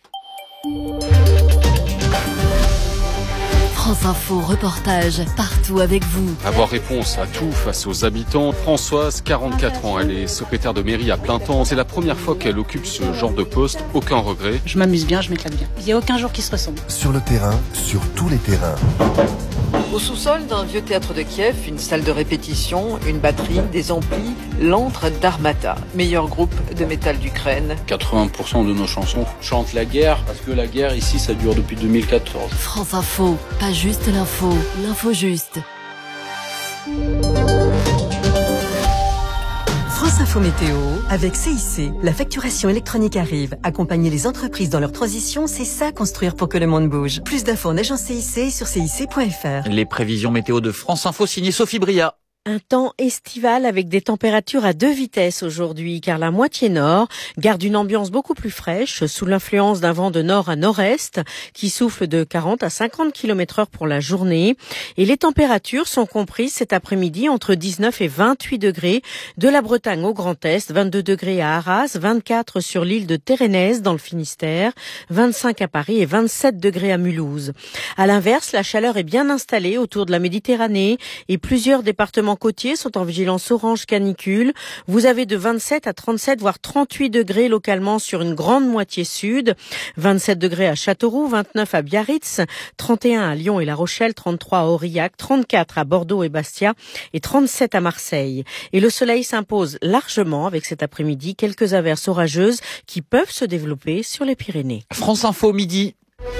France Info reportage partout avec vous. Avoir réponse à tout face aux habitants. Françoise, 44 ans, elle est secrétaire de mairie à plein temps. C'est la première fois qu'elle occupe ce genre de poste. Aucun regret. Je m'amuse bien, je m'éclate bien. Il n'y a aucun jour qui se ressemble. Sur le terrain, sur tous les terrains. Au sous-sol d'un vieux théâtre de Kiev, une salle de répétition, une batterie, des amplis, l'antre d'Armata, meilleur groupe de métal d'Ukraine. 80% de nos chansons chantent la guerre, parce que la guerre ici, ça dure depuis 2014. France Info, pas juste l'info, l'info juste. France Info Météo, avec CIC, la facturation électronique arrive. Accompagner les entreprises dans leur transition, c'est ça construire pour que le monde bouge. Plus d'infos en agence CIC sur cic.fr. Les prévisions météo de France Info signées Sophie Bria. Un temps estival avec des températures à 2 vitesses aujourd'hui, car la moitié nord garde une ambiance beaucoup plus fraîche sous l'influence d'un vent de nord à nord-est qui souffle de 40 à 50 km/h pour la journée. Et les températures sont comprises cet après-midi entre 19 et 28 degrés de la Bretagne au Grand Est, 22 degrés à Arras, 24 sur l'île de Térénèse dans le Finistère, 25 à Paris et 27 degrés à Mulhouse. À l'inverse, la chaleur est bien installée autour de la Méditerranée et plusieurs départements côtiers sont en vigilance orange canicule. Vous avez de 27 à 37 voire 38 degrés localement sur une grande moitié sud, 27 degrés à Châteauroux, 29 à Biarritz, 31 à Lyon et La Rochelle, 33 à Aurillac, 34 à Bordeaux et Bastia et 37 à Marseille. Et le soleil s'impose largement avec cet après-midi quelques averses orageuses qui peuvent se développer sur les Pyrénées. France Info midi.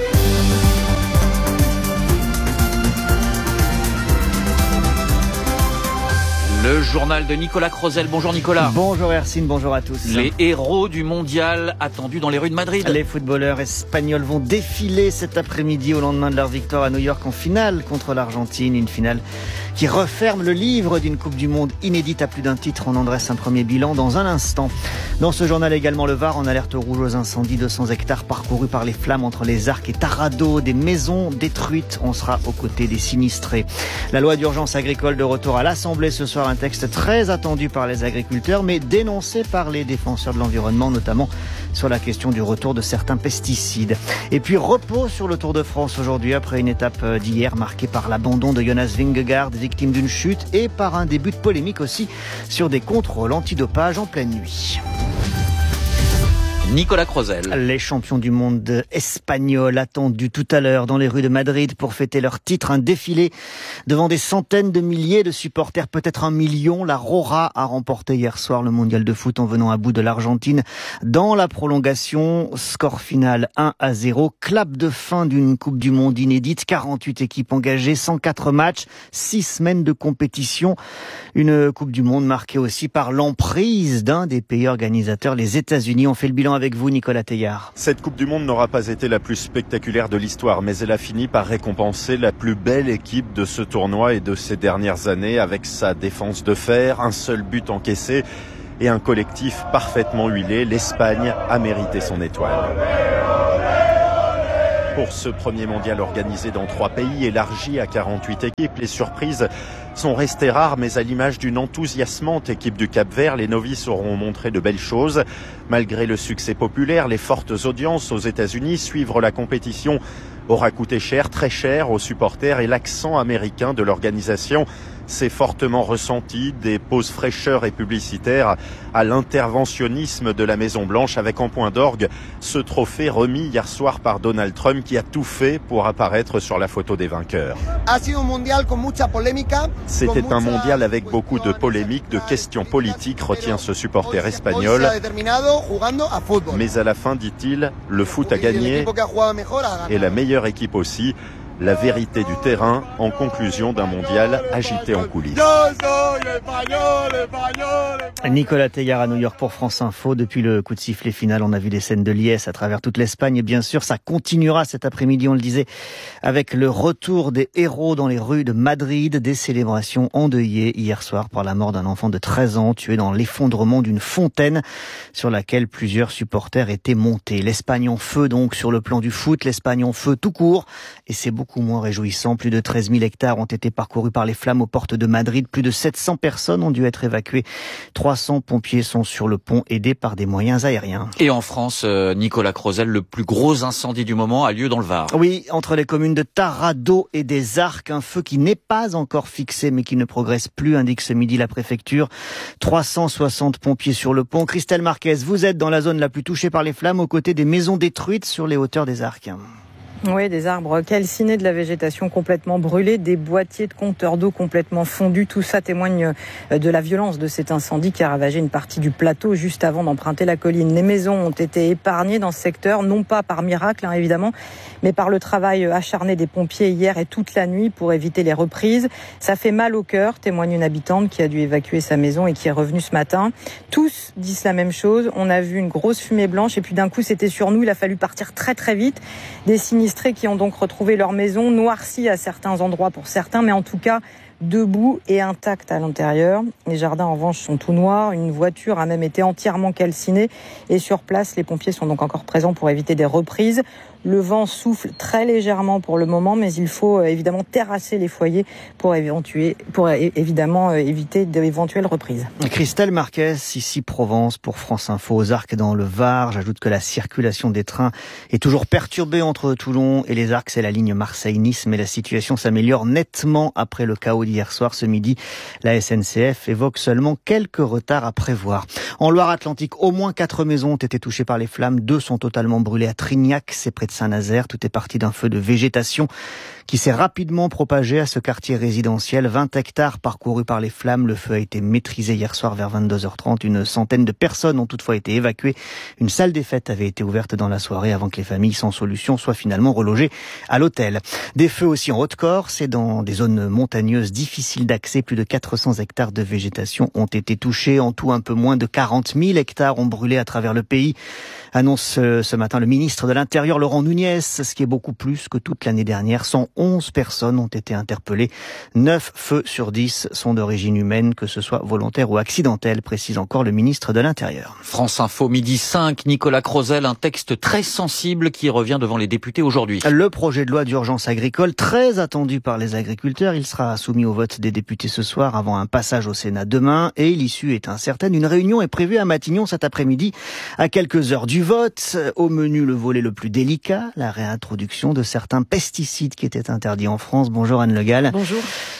Le journal de Nicolas Crozel. Bonjour Nicolas. Bonjour Hercine, bonjour à tous. Les héros du mondial attendus dans les rues de Madrid. Les footballeurs espagnols vont défiler cet après-midi au lendemain de leur victoire à New York en finale contre l'Argentine. Une finale qui referme le livre d'une Coupe du Monde inédite à plus d'un titre. On en dresse un premier bilan dans un instant. Dans ce journal également, le Var en alerte rouge aux incendies. 200 hectares parcourus par les flammes entre les Arcs et Taradot. Des maisons détruites. On sera aux côtés des sinistrés. La loi d'urgence agricole de retour à l'Assemblée ce soir. Un texte très attendu par les agriculteurs, mais dénoncé par les défenseurs de l'environnement, notamment sur la question du retour de certains pesticides. Et puis repos sur le Tour de France aujourd'hui, après une étape d'hier marquée par l'abandon de Jonas Vingegaard, victime d'une chute, et par un début de polémique aussi sur des contrôles antidopage en pleine nuit. Nicolas Crozel. Les champions du monde espagnols attendus tout à l'heure dans les rues de Madrid pour fêter leur titre. Un défilé devant des centaines de milliers de supporters, peut-être 1 million. La Roja a remporté hier soir le mondial de foot en venant à bout de l'Argentine dans la prolongation. Score final 1-0. Clap de fin d'une Coupe du Monde inédite. 48 équipes engagées, 104 matchs, 6 semaines de compétition. Une Coupe du Monde marquée aussi par l'emprise d'un des pays organisateurs, les États-Unis. On fait le bilan avec vous, Nicolas Teillard. Cette Coupe du Monde n'aura pas été la plus spectaculaire de l'histoire, mais elle a fini par récompenser la plus belle équipe de ce tournoi et de ces dernières années, avec sa défense de fer, un seul but encaissé et un collectif parfaitement huilé. L'Espagne a mérité son étoile. Pour ce premier mondial organisé dans 3 pays, élargi à 48 équipes, les surprises sont restées rares, mais à l'image d'une enthousiasmante équipe du Cap-Vert, les novices auront montré de belles choses. Malgré le succès populaire, les fortes audiences aux États-Unis, suivre la compétition aura coûté cher, très cher aux supporters, et l'accent américain de l'organisation s'est fortement ressenti, des pauses fraîcheurs et publicitaires à l'interventionnisme de la Maison-Blanche, avec en point d'orgue ce trophée remis hier soir par Donald Trump, qui a tout fait pour apparaître sur la photo des vainqueurs. C'était un mondial avec beaucoup de polémiques, de questions politiques, retient ce supporter espagnol. Mais à la fin, dit-il, le foot a gagné et la meilleure équipe aussi. La vérité du terrain en conclusion d'un mondial agité en coulisses. Nicolas Teillard à New York pour France Info. Depuis le coup de sifflet final, on a vu des scènes de liesse à travers toute l'Espagne. Et bien sûr, ça continuera cet après-midi, on le disait, avec le retour des héros dans les rues de Madrid. Des célébrations endeuillées hier soir par la mort d'un enfant de 13 ans tué dans l'effondrement d'une fontaine sur laquelle plusieurs supporters étaient montés. L'Espagne en feu donc sur le plan du foot, l'Espagne en feu tout court. Et c'est beaucoup moins réjouissant. Plus de 13 000 hectares ont été parcourus par les flammes aux portes de Madrid. Plus de 700 personnes ont dû être évacuées. 300 pompiers sont sur le pont, aidés par des moyens aériens. Et en France, Nicolas Crozel, le plus gros incendie du moment a lieu dans le Var. Oui, entre les communes de Taradot et des Arcs, un feu qui n'est pas encore fixé mais qui ne progresse plus, indique ce midi la préfecture. 360 pompiers sur le pont. Christelle Marquez, vous êtes dans la zone la plus touchée par les flammes, aux côtés des maisons détruites sur les hauteurs des Arcs. Oui, des arbres calcinés, de la végétation complètement brûlée, des boîtiers de compteurs d'eau complètement fondus. Tout ça témoigne de la violence de cet incendie qui a ravagé une partie du plateau juste avant d'emprunter la colline. Les maisons ont été épargnées dans ce secteur, non pas par miracle, évidemment, mais par le travail acharné des pompiers hier et toute la nuit pour éviter les reprises. Ça fait mal au cœur, témoigne une habitante qui a dû évacuer sa maison et qui est revenue ce matin. Tous disent la même chose. On a vu une grosse fumée blanche et puis d'un coup, c'était sur nous. Il a fallu partir très très vite. Des sinistrés qui ont donc retrouvé leur maison, noircie à certains endroits pour certains, mais en tout cas debout et intacte à l'intérieur. Les jardins en revanche sont tout noirs, une voiture a même été entièrement calcinée et sur place les pompiers sont donc encore présents pour éviter des reprises. Le vent souffle très légèrement pour le moment, mais il faut évidemment terrasser les foyers pour évidemment éviter d'éventuelles reprises. Christelle Marquez, ici Provence pour France Info, aux Arcs dans le Var. J'ajoute que la circulation des trains est toujours perturbée entre Toulon et les Arcs. C'est la ligne Marseille-Nice, mais la situation s'améliore nettement après le chaos d'hier soir. Ce midi, la SNCF évoque seulement quelques retards à prévoir. En Loire-Atlantique, au moins 4 maisons ont été touchées par les flammes. 2 sont totalement brûlées à Trignac, c'est près de Saint-Nazaire. Tout est parti d'un feu de végétation qui s'est rapidement propagé à ce quartier résidentiel. 20 hectares parcourus par les flammes. Le feu a été maîtrisé hier soir vers 22h30. Une centaine de personnes ont toutefois été évacuées. Une salle des fêtes avait été ouverte dans la soirée avant que les familles sans solution soient finalement relogées à l'hôtel. Des feux aussi en Haute-Corse et dans des zones montagneuses difficiles d'accès. Plus de 400 hectares de végétation ont été touchés. En tout, un peu moins de 40 000 hectares ont brûlé à travers le pays. Annonce ce matin le ministre de l'Intérieur, Laurent Nunez, ce qui est beaucoup plus que toute l'année dernière. 111 personnes ont été interpellées. 9 feux sur 10 sont d'origine humaine, que ce soit volontaire ou accidentel, précise encore le ministre de l'Intérieur. France Info, midi 5, Nicolas Crozel, un texte très sensible qui revient devant les députés aujourd'hui. Le projet de loi d'urgence agricole, très attendu par les agriculteurs, il sera soumis au vote des députés ce soir avant un passage au Sénat demain, et l'issue est incertaine. Une réunion est prévue à Matignon cet après-midi à quelques heures du vote. Au menu, le volet le plus délicat, la réintroduction de certains pesticides qui étaient interdits en France. Bonjour Anne Le Gall. Bonjour.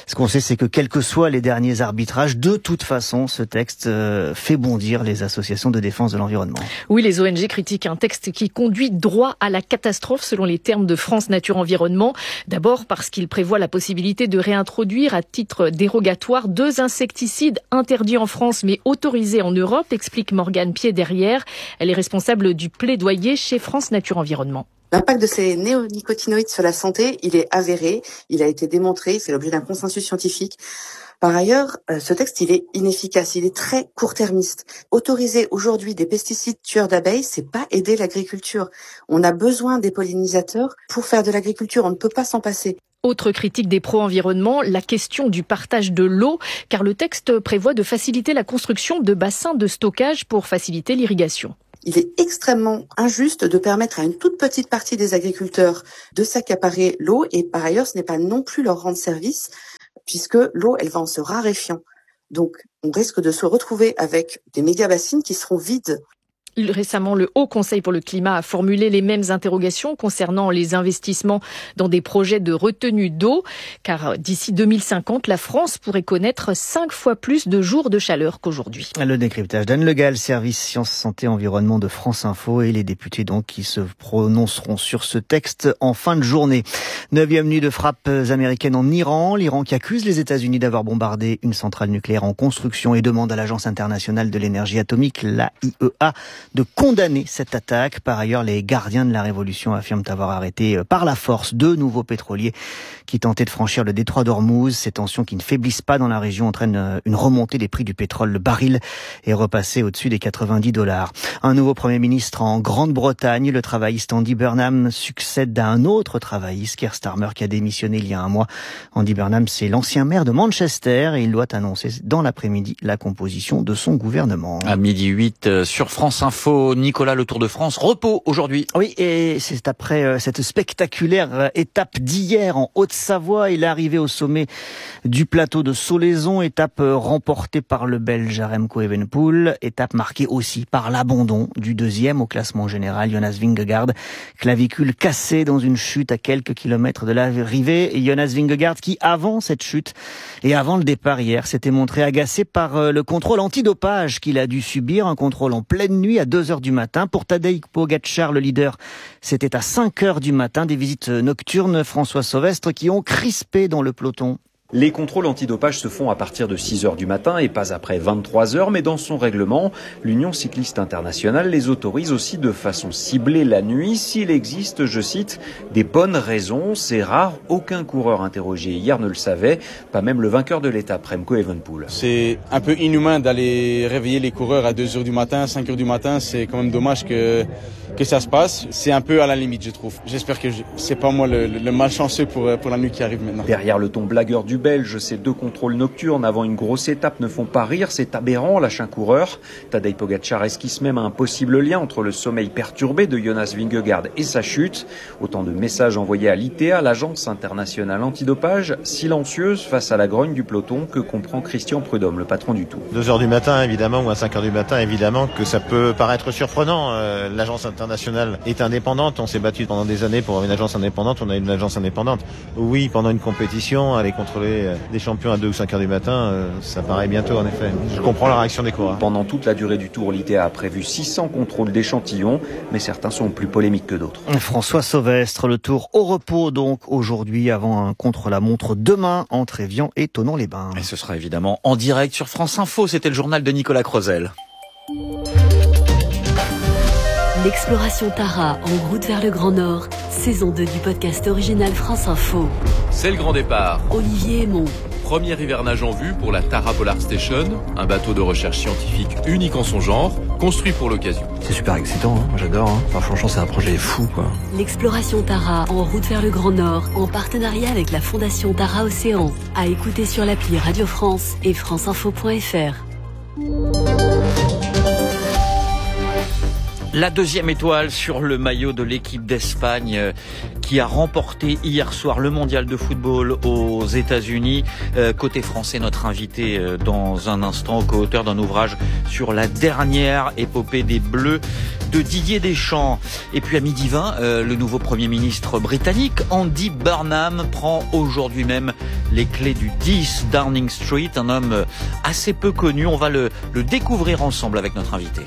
Ce qu'on sait, c'est que quels que soient les derniers arbitrages, de toute façon, ce texte fait bondir les associations de défense de l'environnement. Oui, les ONG critiquent un texte qui conduit droit à la catastrophe selon les termes de France Nature Environnement. D'abord parce qu'il prévoit la possibilité de réintroduire à titre dérogatoire 2 insecticides interdits en France mais autorisés en Europe, explique Morgane Pied-Derrière. Elle est responsable du plaidoyer chez France Nature Environnement. L'impact de ces néonicotinoïdes sur la santé, il est avéré, il a été démontré, il fait l'objet d'un consensus scientifique. Par ailleurs, ce texte, il est inefficace, il est très court-termiste. Autoriser aujourd'hui des pesticides tueurs d'abeilles, c'est pas aider l'agriculture. On a besoin des pollinisateurs pour faire de l'agriculture, on ne peut pas s'en passer. Autre critique des pro-environnement, la question du partage de l'eau, car le texte prévoit de faciliter la construction de bassins de stockage pour faciliter l'irrigation. Il est extrêmement injuste de permettre à une toute petite partie des agriculteurs de s'accaparer l'eau et par ailleurs, ce n'est pas non plus leur rendre service puisque l'eau, elle va en se raréfiant. Donc, on risque de se retrouver avec des méga-bassines qui seront vides. Récemment, le Haut Conseil pour le climat a formulé les mêmes interrogations concernant les investissements dans des projets de retenue d'eau, car d'ici 2050, la France pourrait connaître 5 fois plus de jours de chaleur qu'aujourd'hui. Le décryptage d'Anne Le Gall, service sciences, santé, environnement de France Info, et les députés donc qui se prononceront sur ce texte en fin de journée. 9e nuit de frappes américaines en Iran. L'Iran qui accuse les États-Unis d'avoir bombardé une centrale nucléaire en construction et demande à l'Agence internationale de l'énergie atomique, l'AIEA, de condamner cette attaque. Par ailleurs, les gardiens de la révolution affirment avoir arrêté par la force 2 nouveaux pétroliers qui tentaient de franchir le détroit d'Ormuz. Ces tensions qui ne faiblissent pas dans la région entraînent une remontée des prix du pétrole. Le baril est repassé au-dessus des $90. Un nouveau Premier ministre en Grande-Bretagne. Le travailliste Andy Burnham succède à un autre travailliste, Keir Starmer, qui a démissionné il y a un mois. Andy Burnham, c'est l'ancien maire de Manchester et il doit annoncer dans l'après-midi la composition de son gouvernement. À 12h08 sur France Info. Nicolas, le Tour de France, repos aujourd'hui. Oui, et c'est après cette spectaculaire étape d'hier en Haute-Savoie. Il est arrivé au sommet du plateau de Solaizon, étape remportée par le Belge Remco Evenepoel, étape marquée aussi par l'abandon du 2e au classement général, Jonas Vingegaard, clavicule cassée dans une chute à quelques kilomètres de l'arrivée. Jonas Vingegaard qui, avant cette chute et avant le départ hier, s'était montré agacé par le contrôle antidopage qu'il a dû subir, un contrôle en pleine nuit à 2h du matin. Pour Tadej Pogačar, le leader, c'était à 5h du matin. Des visites nocturnes, François Sauvestre, qui ont crispé dans le peloton. Les contrôles antidopage se font à partir de 6h du matin et pas après 23h, mais dans son règlement, l'Union cycliste internationale les autorise aussi de façon ciblée la nuit s'il existe, je cite, des bonnes raisons. C'est rare, aucun coureur interrogé hier ne le savait, pas même le vainqueur de l'étape, Remco Evenepoel. C'est un peu inhumain d'aller réveiller les coureurs à 2h du matin, 5h du matin, c'est quand même dommage que ça se passe. C'est un peu à la limite, je trouve. J'espère que c'est pas moi le malchanceux pour la nuit qui arrive maintenant. Derrière le ton blagueur du Belge, ces 2 contrôles nocturnes avant une grosse étape ne font pas rire, c'est aberrant, lâche un coureur. Tadej Pogačar esquisse même un possible lien entre le sommeil perturbé de Jonas Vingegaard et sa chute. Autant de messages envoyés à l'ITA, l'agence internationale antidopage, silencieuse face à la grogne du peloton que comprend Christian Prudhomme, le patron du Tour. 2h du matin, évidemment, ou à 5h du matin, évidemment, que ça peut paraître surprenant. L'agence internationale est indépendante, on s'est battu pendant des années pour avoir une agence indépendante, on a une agence indépendante. Oui, pendant une compétition, aller contrôler des champions à 2 ou 5 heures du matin, ça paraît bientôt en effet. Je comprends la réaction des coureurs. Pendant toute la durée du Tour, l'ITA a prévu 600 contrôles d'échantillons, mais certains sont plus polémiques que d'autres. François Sauvestre, le Tour au repos donc aujourd'hui avant un contre-la-montre demain entre Évian et Thonon-les-Bains. Et ce sera évidemment en direct sur France Info. C'était le journal de Nicolas Crozel. L'exploration Tara en route vers le Grand Nord, saison 2 du podcast original France Info. C'est le grand départ. Olivier Aymon. Premier hivernage en vue pour la Tara Polar Station, un bateau de recherche scientifique unique en son genre, construit pour l'occasion. C'est super excitant, hein, j'adore. Hein. Enfin, franchement, c'est un projet fou, quoi. L'exploration Tara en route vers le Grand Nord, en partenariat avec la Fondation Tara Océan. À écouter sur l'appli Radio France et franceinfo.fr. La deuxième étoile sur le maillot de l'équipe d'Espagne qui a remporté hier soir le mondial de football aux États-Unis. Côté français, notre invité dans un instant, co-auteur d'un ouvrage sur la dernière épopée des Bleus de Didier Deschamps. Et puis à 12h20, le nouveau Premier ministre britannique, Andy Burnham, prend aujourd'hui même les clés du 10 Downing Street, un homme assez peu connu. On va le découvrir ensemble avec notre invité.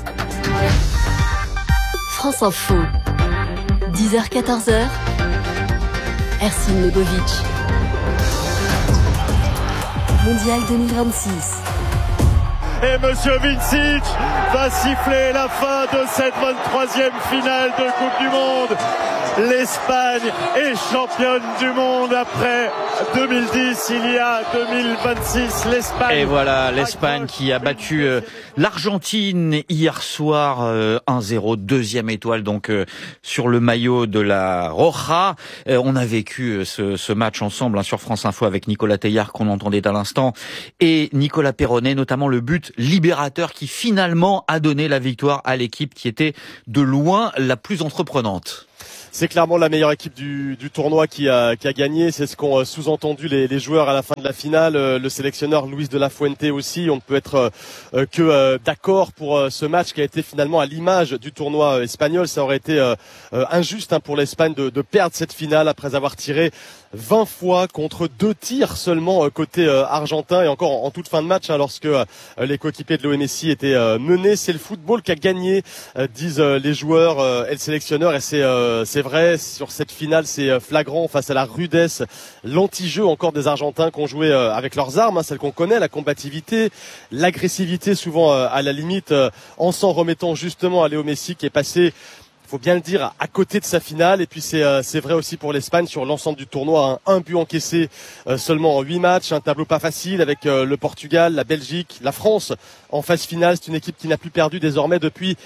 France Info, 10h-14h, Ersin Legovic. Mondial 2026. Et Monsieur Vincic va siffler la fin de cette 23e finale de Coupe du Monde. L'Espagne est championne du monde après 2010, il y a 2026, l'Espagne. Et voilà, l'Espagne qui a battu l'Argentine hier soir 1-0, deuxième étoile donc sur le maillot de la Roja. On a vécu ce match ensemble sur France Info avec Nicolas Teilhard qu'on entendait à l'instant et Nicolas Perronnet, notamment le but libérateur qui finalement a donné la victoire à l'équipe qui était de loin la plus entreprenante. C'est clairement la meilleure équipe du tournoi qui a gagné. C'est ce qu'ont sous-entendu les joueurs à la fin de la finale. Le sélectionneur Luis de la Fuente aussi. On ne peut être que d'accord pour ce match qui a été finalement à l'image du tournoi espagnol. Ça aurait été injuste pour l'Espagne de perdre cette finale après avoir tiré 20 fois contre 2 tirs seulement côté argentin et encore en toute fin de match lorsque les coéquipiers de Léo Messi étaient menés. C'est le football qui a gagné, disent les joueurs et le sélectionneur, et c'est vrai, sur cette finale c'est flagrant face à la rudesse, l'anti-jeu encore des Argentins qui ont joué avec leurs armes, celles qu'on connaît, la combativité, l'agressivité souvent à la limite, en s'en remettant justement à Léo Messi qui est passé, il faut bien le dire, à côté de sa finale. Et puis c'est vrai aussi pour l'Espagne sur l'ensemble du tournoi, un but encaissé seulement en 8 matchs, un tableau pas facile avec le Portugal, la Belgique, la France en phase finale. C'est une équipe qui n'a plus perdu désormais depuis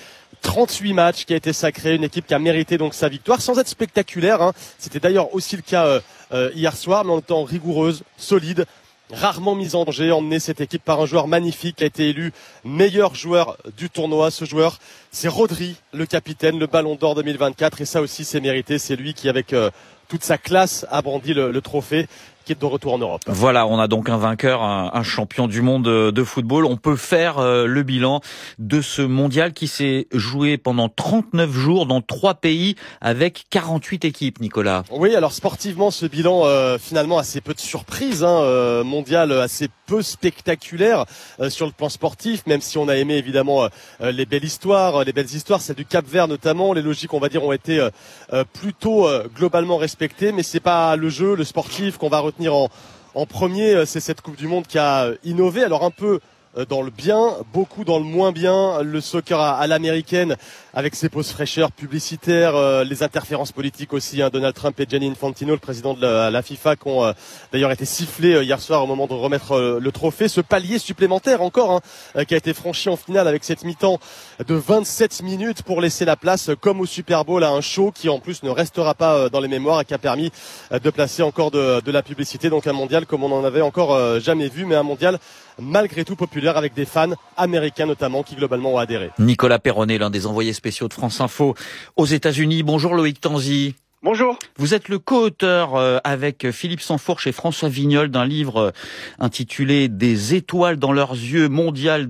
38 matchs, qui a été sacrée, une équipe qui a mérité donc sa victoire sans être spectaculaire. C'était d'ailleurs aussi le cas hier soir, mais en étant rigoureuse, solide, rarement mise en danger, emmenée cette équipe par un joueur magnifique qui a été élu meilleur joueur du tournoi. Ce joueur, c'est Rodri, le capitaine, le Ballon d'Or 2024, et ça aussi c'est mérité. C'est lui qui, avec toute sa classe, a brandi le trophée, qui est de retour en Europe. Voilà, on a donc un vainqueur, un champion du monde de football. On peut faire le bilan de ce mondial qui s'est joué pendant 39 jours dans 3 pays avec 48 équipes, Nicolas. Oui, alors sportivement, ce bilan finalement assez peu de surprises, mondial assez peu spectaculaire sur le plan sportif, même si on a aimé évidemment les belles histoires, celles du Cap-Vert notamment. Les logiques, on va dire, ont été plutôt globalement respectées, mais c'est pas le jeu, le sportif qu'on va retenir en premier. C'est cette Coupe du Monde qui a innové, alors un peu dans le bien, beaucoup dans le moins bien, le soccer à l'américaine avec ses pauses fraîcheurs publicitaires, les interférences politiques aussi, Donald Trump et Gianni Infantino, le président de la FIFA, qui ont d'ailleurs été sifflés hier soir au moment de remettre le trophée. Ce palier supplémentaire encore qui a été franchi en finale avec cette mi-temps de 27 minutes pour laisser la place, comme au Super Bowl, à un show qui en plus ne restera pas dans les mémoires et qui a permis de placer encore de la publicité. Donc un mondial comme on n'en avait encore jamais vu, mais un mondial malgré tout populaire avec des fans américains notamment qui globalement ont adhéré. Nicolas Perronnet, l'un des envoyés spéciaux de France Info aux États-Unis. Bonjour Loïc Tanzi. Bonjour. Vous êtes le co-auteur avec Philippe Sansfourche et François Vignol d'un livre intitulé Des étoiles dans leurs yeux, mondial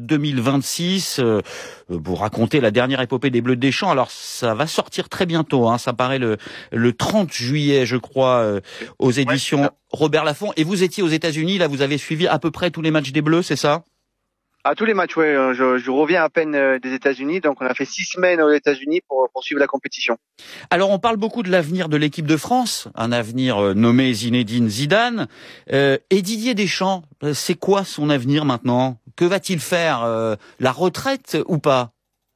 2026. Vous racontez la dernière épopée des Bleus de Deschamps. Alors ça va sortir très bientôt, ça paraît le 30 juillet, je crois, aux éditions Robert Laffont. Et vous étiez aux États-Unis, là vous avez suivi à peu près tous les matchs des Bleus, c'est ça ? À tous les matchs, oui. Je reviens à peine des États-Unis, donc on a fait 6 semaines aux États-Unis pour suivre la compétition. Alors on parle beaucoup de l'avenir de l'équipe de France, un avenir nommé Zinedine Zidane. Et Didier Deschamps, c'est quoi son avenir maintenant ? Que va-t-il faire ? La retraite ou pas ?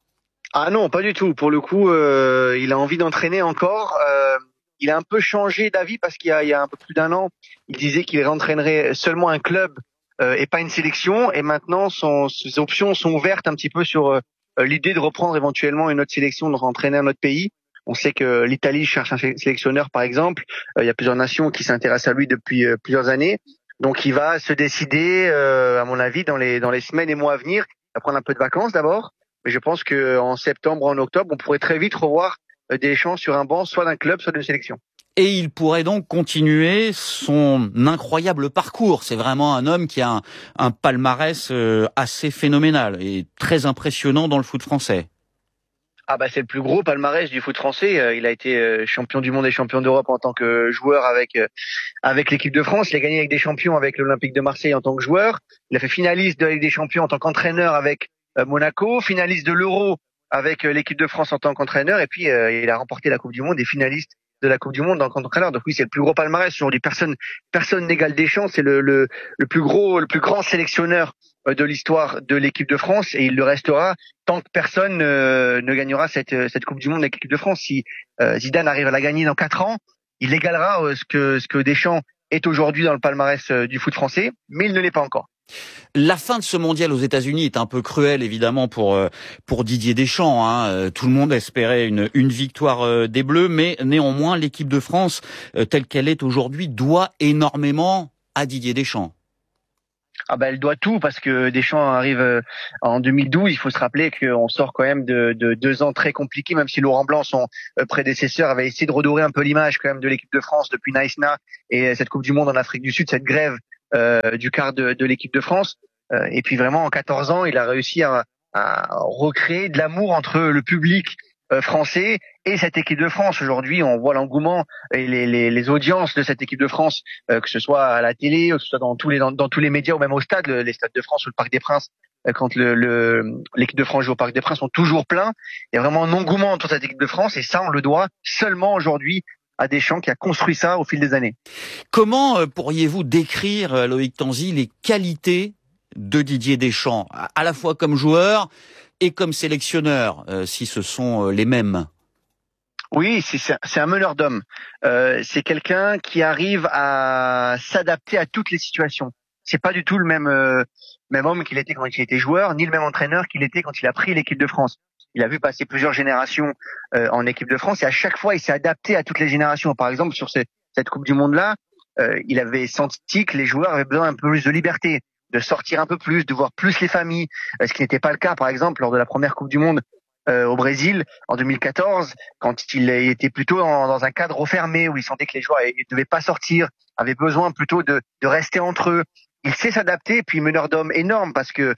Ah non, pas du tout. Pour le coup, il a envie d'entraîner encore. Il a un peu changé d'avis parce qu'il y a un peu plus d'1 an, il disait qu'il entraînerait seulement un club et pas une sélection, et maintenant ses options sont ouvertes un petit peu sur l'idée de reprendre éventuellement une autre sélection, de rentraîner un autre pays. On sait que l'Italie cherche un sélectionneur par exemple, il y a plusieurs nations qui s'intéressent à lui depuis plusieurs années, donc il va se décider à mon avis dans les semaines et mois à venir. Il va prendre un peu de vacances d'abord, Mais je pense qu'en septembre, en octobre, on pourrait très vite revoir Deschamps sur un banc, soit d'un club, soit d'une sélection. Et il pourrait donc continuer son incroyable parcours. C'est vraiment un homme qui a un palmarès assez phénoménal et très impressionnant dans le foot français. Ah bah c'est le plus gros palmarès du foot français. Il a été champion du monde et champion d'Europe en tant que joueur avec l'équipe de France. Il a gagné avec des champions avec l'Olympique de Marseille en tant que joueur. Il a fait finaliste de la Ligue des Champions en tant qu'entraîneur avec Monaco, finaliste de l'Euro avec l'équipe de France en tant qu'entraîneur. Et puis il a remporté la Coupe du Monde et finaliste de la Coupe du Monde en tant qu'entraîneur. Donc oui, c'est le plus gros palmarès. Aujourd'hui, personne n'égale Deschamps. C'est le plus grand sélectionneur de l'histoire de l'équipe de France, et il le restera tant que personne ne gagnera cette Coupe du Monde avec l'équipe de France. Si Zidane arrive à la gagner dans 4 ans, il égalera ce que Deschamps est aujourd'hui dans le palmarès du foot français, mais il ne l'est pas encore. La fin de ce mondial aux États-Unis est un peu cruelle, évidemment, pour Didier Deschamps. Hein. Tout le monde espérait une victoire des Bleus, mais néanmoins, l'équipe de France, telle qu'elle est aujourd'hui, doit énormément à Didier Deschamps. Ah bah elle doit tout, parce que Deschamps arrive en 2012. Il faut se rappeler qu'on sort quand même de 2 ans très compliqués, même si Laurent Blanc, son prédécesseur, avait essayé de redorer un peu l'image quand même de l'équipe de France depuis Naïsna et cette Coupe du Monde en Afrique du Sud, cette grève du quart de l'équipe de France. Et puis vraiment en 14 ans, il a réussi à recréer de l'amour entre le public français et cette équipe de France. Aujourd'hui, on voit l'engouement et les audiences de cette équipe de France, que ce soit à la télé, que ce soit dans tous les médias ou même au stade, les stades de France ou le Parc des Princes, quand l'équipe de France joue au Parc des Princes, sont toujours pleins. Il y a vraiment un engouement autour de cette équipe de France, et ça, on le doit seulement aujourd'hui à Deschamps, qui a construit ça au fil des années. Comment pourriez-vous décrire, Loïc Tanzi, les qualités de Didier Deschamps, à la fois comme joueur et comme sélectionneur, si ce sont les mêmes? Oui, c'est un meneur d'hommes. C'est quelqu'un qui arrive à s'adapter à toutes les situations. C'est pas du tout le même homme qu'il était quand il était joueur, ni le même entraîneur qu'il était quand il a pris l'équipe de France. Il a vu passer plusieurs générations en équipe de France, et à chaque fois, il s'est adapté à toutes les générations. Par exemple, sur cette Coupe du Monde-là, il avait senti que les joueurs avaient besoin un peu plus de liberté, de sortir un peu plus, de voir plus les familles, ce qui n'était pas le cas, par exemple, lors de la première Coupe du Monde au Brésil en 2014, quand il était plutôt dans un cadre refermé, où il sentait que les joueurs ne devaient pas sortir, avaient besoin plutôt de rester entre eux. Il sait s'adapter, puis meneur d'hommes énorme, parce que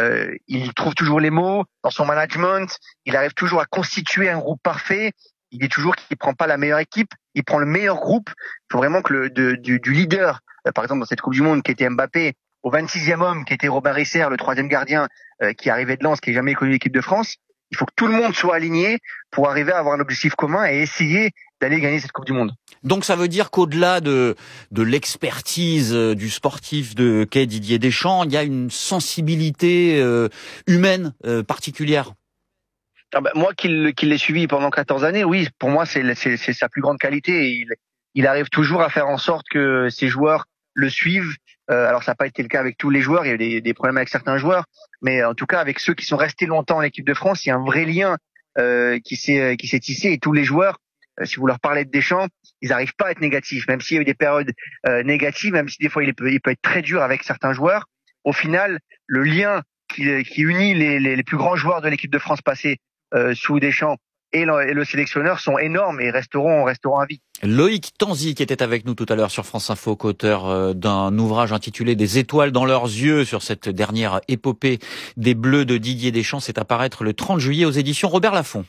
il trouve toujours les mots dans son management. Il arrive toujours à constituer un groupe parfait. Il dit toujours qu'il prend pas la meilleure équipe, il prend le meilleur groupe. Il faut vraiment que du leader, par exemple dans cette Coupe du Monde, qui était Mbappé, au 26e homme, qui était Robin Risser, le 3e gardien, qui arrivait de Lens, qui n'a jamais connu l'équipe de France. Il faut que tout le monde soit aligné pour arriver à avoir un objectif commun et essayer d'aller gagner cette Coupe du Monde. Donc ça veut dire qu'au-delà de l'expertise du sportif qu'est Didier Deschamps, il y a une sensibilité humaine particulière. Ah bah, moi qui l'ai suivi pendant 14 années, oui, pour moi c'est sa plus grande qualité. Il arrive toujours à faire en sorte que ses joueurs le suivent. Alors ça n'a pas été le cas avec tous les joueurs, il y a eu des problèmes avec certains joueurs, mais en tout cas avec ceux qui sont restés longtemps en équipe de France, il y a un vrai lien qui s'est tissé, et tous les joueurs, si vous leur parlez de Deschamps, ils n'arrivent pas à être négatifs, même s'il y a eu des périodes négatives, même si des fois il peut être très dur avec certains joueurs. Au final, le lien qui unit les plus grands joueurs de l'équipe de France passée sous Deschamps et le sélectionneur sont énormes et resteront à vie. Loïc Tanzi, qui était avec nous tout à l'heure sur France Info, qu'auteur d'un ouvrage intitulé Des étoiles dans leurs yeux sur cette dernière épopée des Bleus de Didier Deschamps, c'est à paraître le 30 juillet aux éditions Robert Laffont.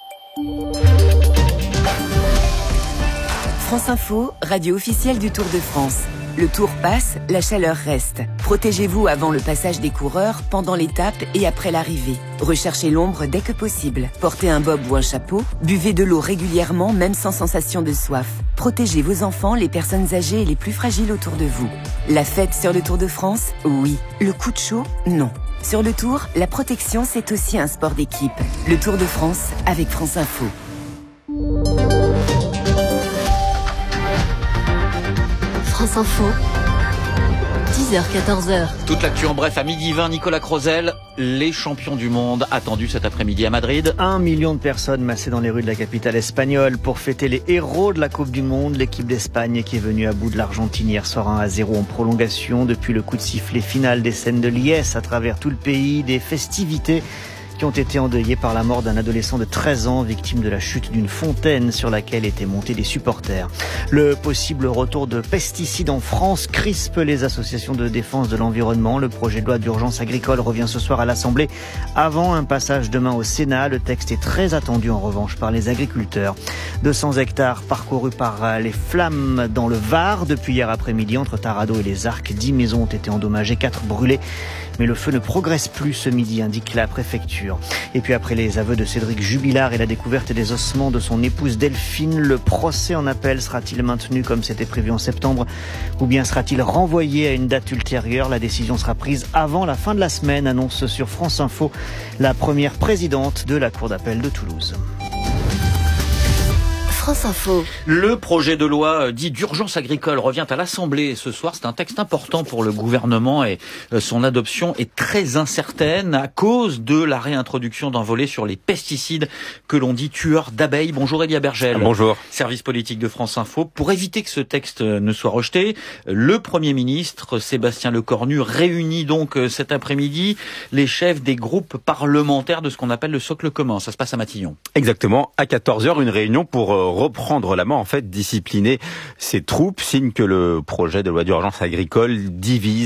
France Info, radio officielle du Tour de France. Le Tour passe, la chaleur reste. Protégez-vous avant le passage des coureurs, pendant l'étape et après l'arrivée. Recherchez l'ombre dès que possible. Portez un bob ou un chapeau. Buvez de l'eau régulièrement, même sans sensation de soif. Protégez vos enfants, les personnes âgées et les plus fragiles autour de vous. La fête sur le Tour de France, oui. Le coup de chaud, non. Sur le Tour, la protection, c'est aussi un sport d'équipe. Le Tour de France avec France Info. France Info, 10h-14h. Toute l'actu en bref à 12h20, Nicolas Crozel, les champions du monde attendus cet après-midi à Madrid. 1 million de personnes massées dans les rues de la capitale espagnole pour fêter les héros de la Coupe du Monde. L'équipe d'Espagne qui est venue à bout de l'Argentine hier soir 1-0 en prolongation. Depuis le coup de sifflet final, des scènes de liesse à travers tout le pays, des festivités qui ont été endeuillés par la mort d'un adolescent de 13 ans, victime de la chute d'une fontaine sur laquelle étaient montés des supporters. Le possible retour de pesticides en France crispe les associations de défense de l'environnement. Le projet de loi d'urgence agricole revient ce soir à l'Assemblée avant un passage demain au Sénat. Le texte est très attendu en revanche par les agriculteurs. 200 hectares parcourus par les flammes dans le Var depuis hier après-midi entre Taradot et les Arcs. 10 maisons ont été endommagées, 4 brûlées. Mais le feu ne progresse plus ce midi, indique la préfecture. Et puis après les aveux de Cédric Jubilard et la découverte des ossements de son épouse Delphine, le procès en appel sera-t-il maintenu comme c'était prévu en septembre ou bien sera-t-il renvoyé à une date ultérieure? La décision sera prise avant la fin de la semaine, annonce sur France Info la première présidente de la Cour d'appel de Toulouse. France Info. Le projet de loi dit d'urgence agricole revient à l'Assemblée ce soir. C'est un texte important pour le gouvernement et son adoption est très incertaine à cause de la réintroduction d'un volet sur les pesticides que l'on dit tueurs d'abeilles. Bonjour Elia Bergel. Bonjour. Service politique de France Info. Pour éviter que ce texte ne soit rejeté, le Premier ministre Sébastien Lecornu réunit donc cet après-midi les chefs des groupes parlementaires de ce qu'on appelle le socle commun. Ça se passe à Matignon. Exactement. À 14h, une réunion pour reprendre la main, en fait, discipliner ses troupes, signe que le projet de loi d'urgence agricole divise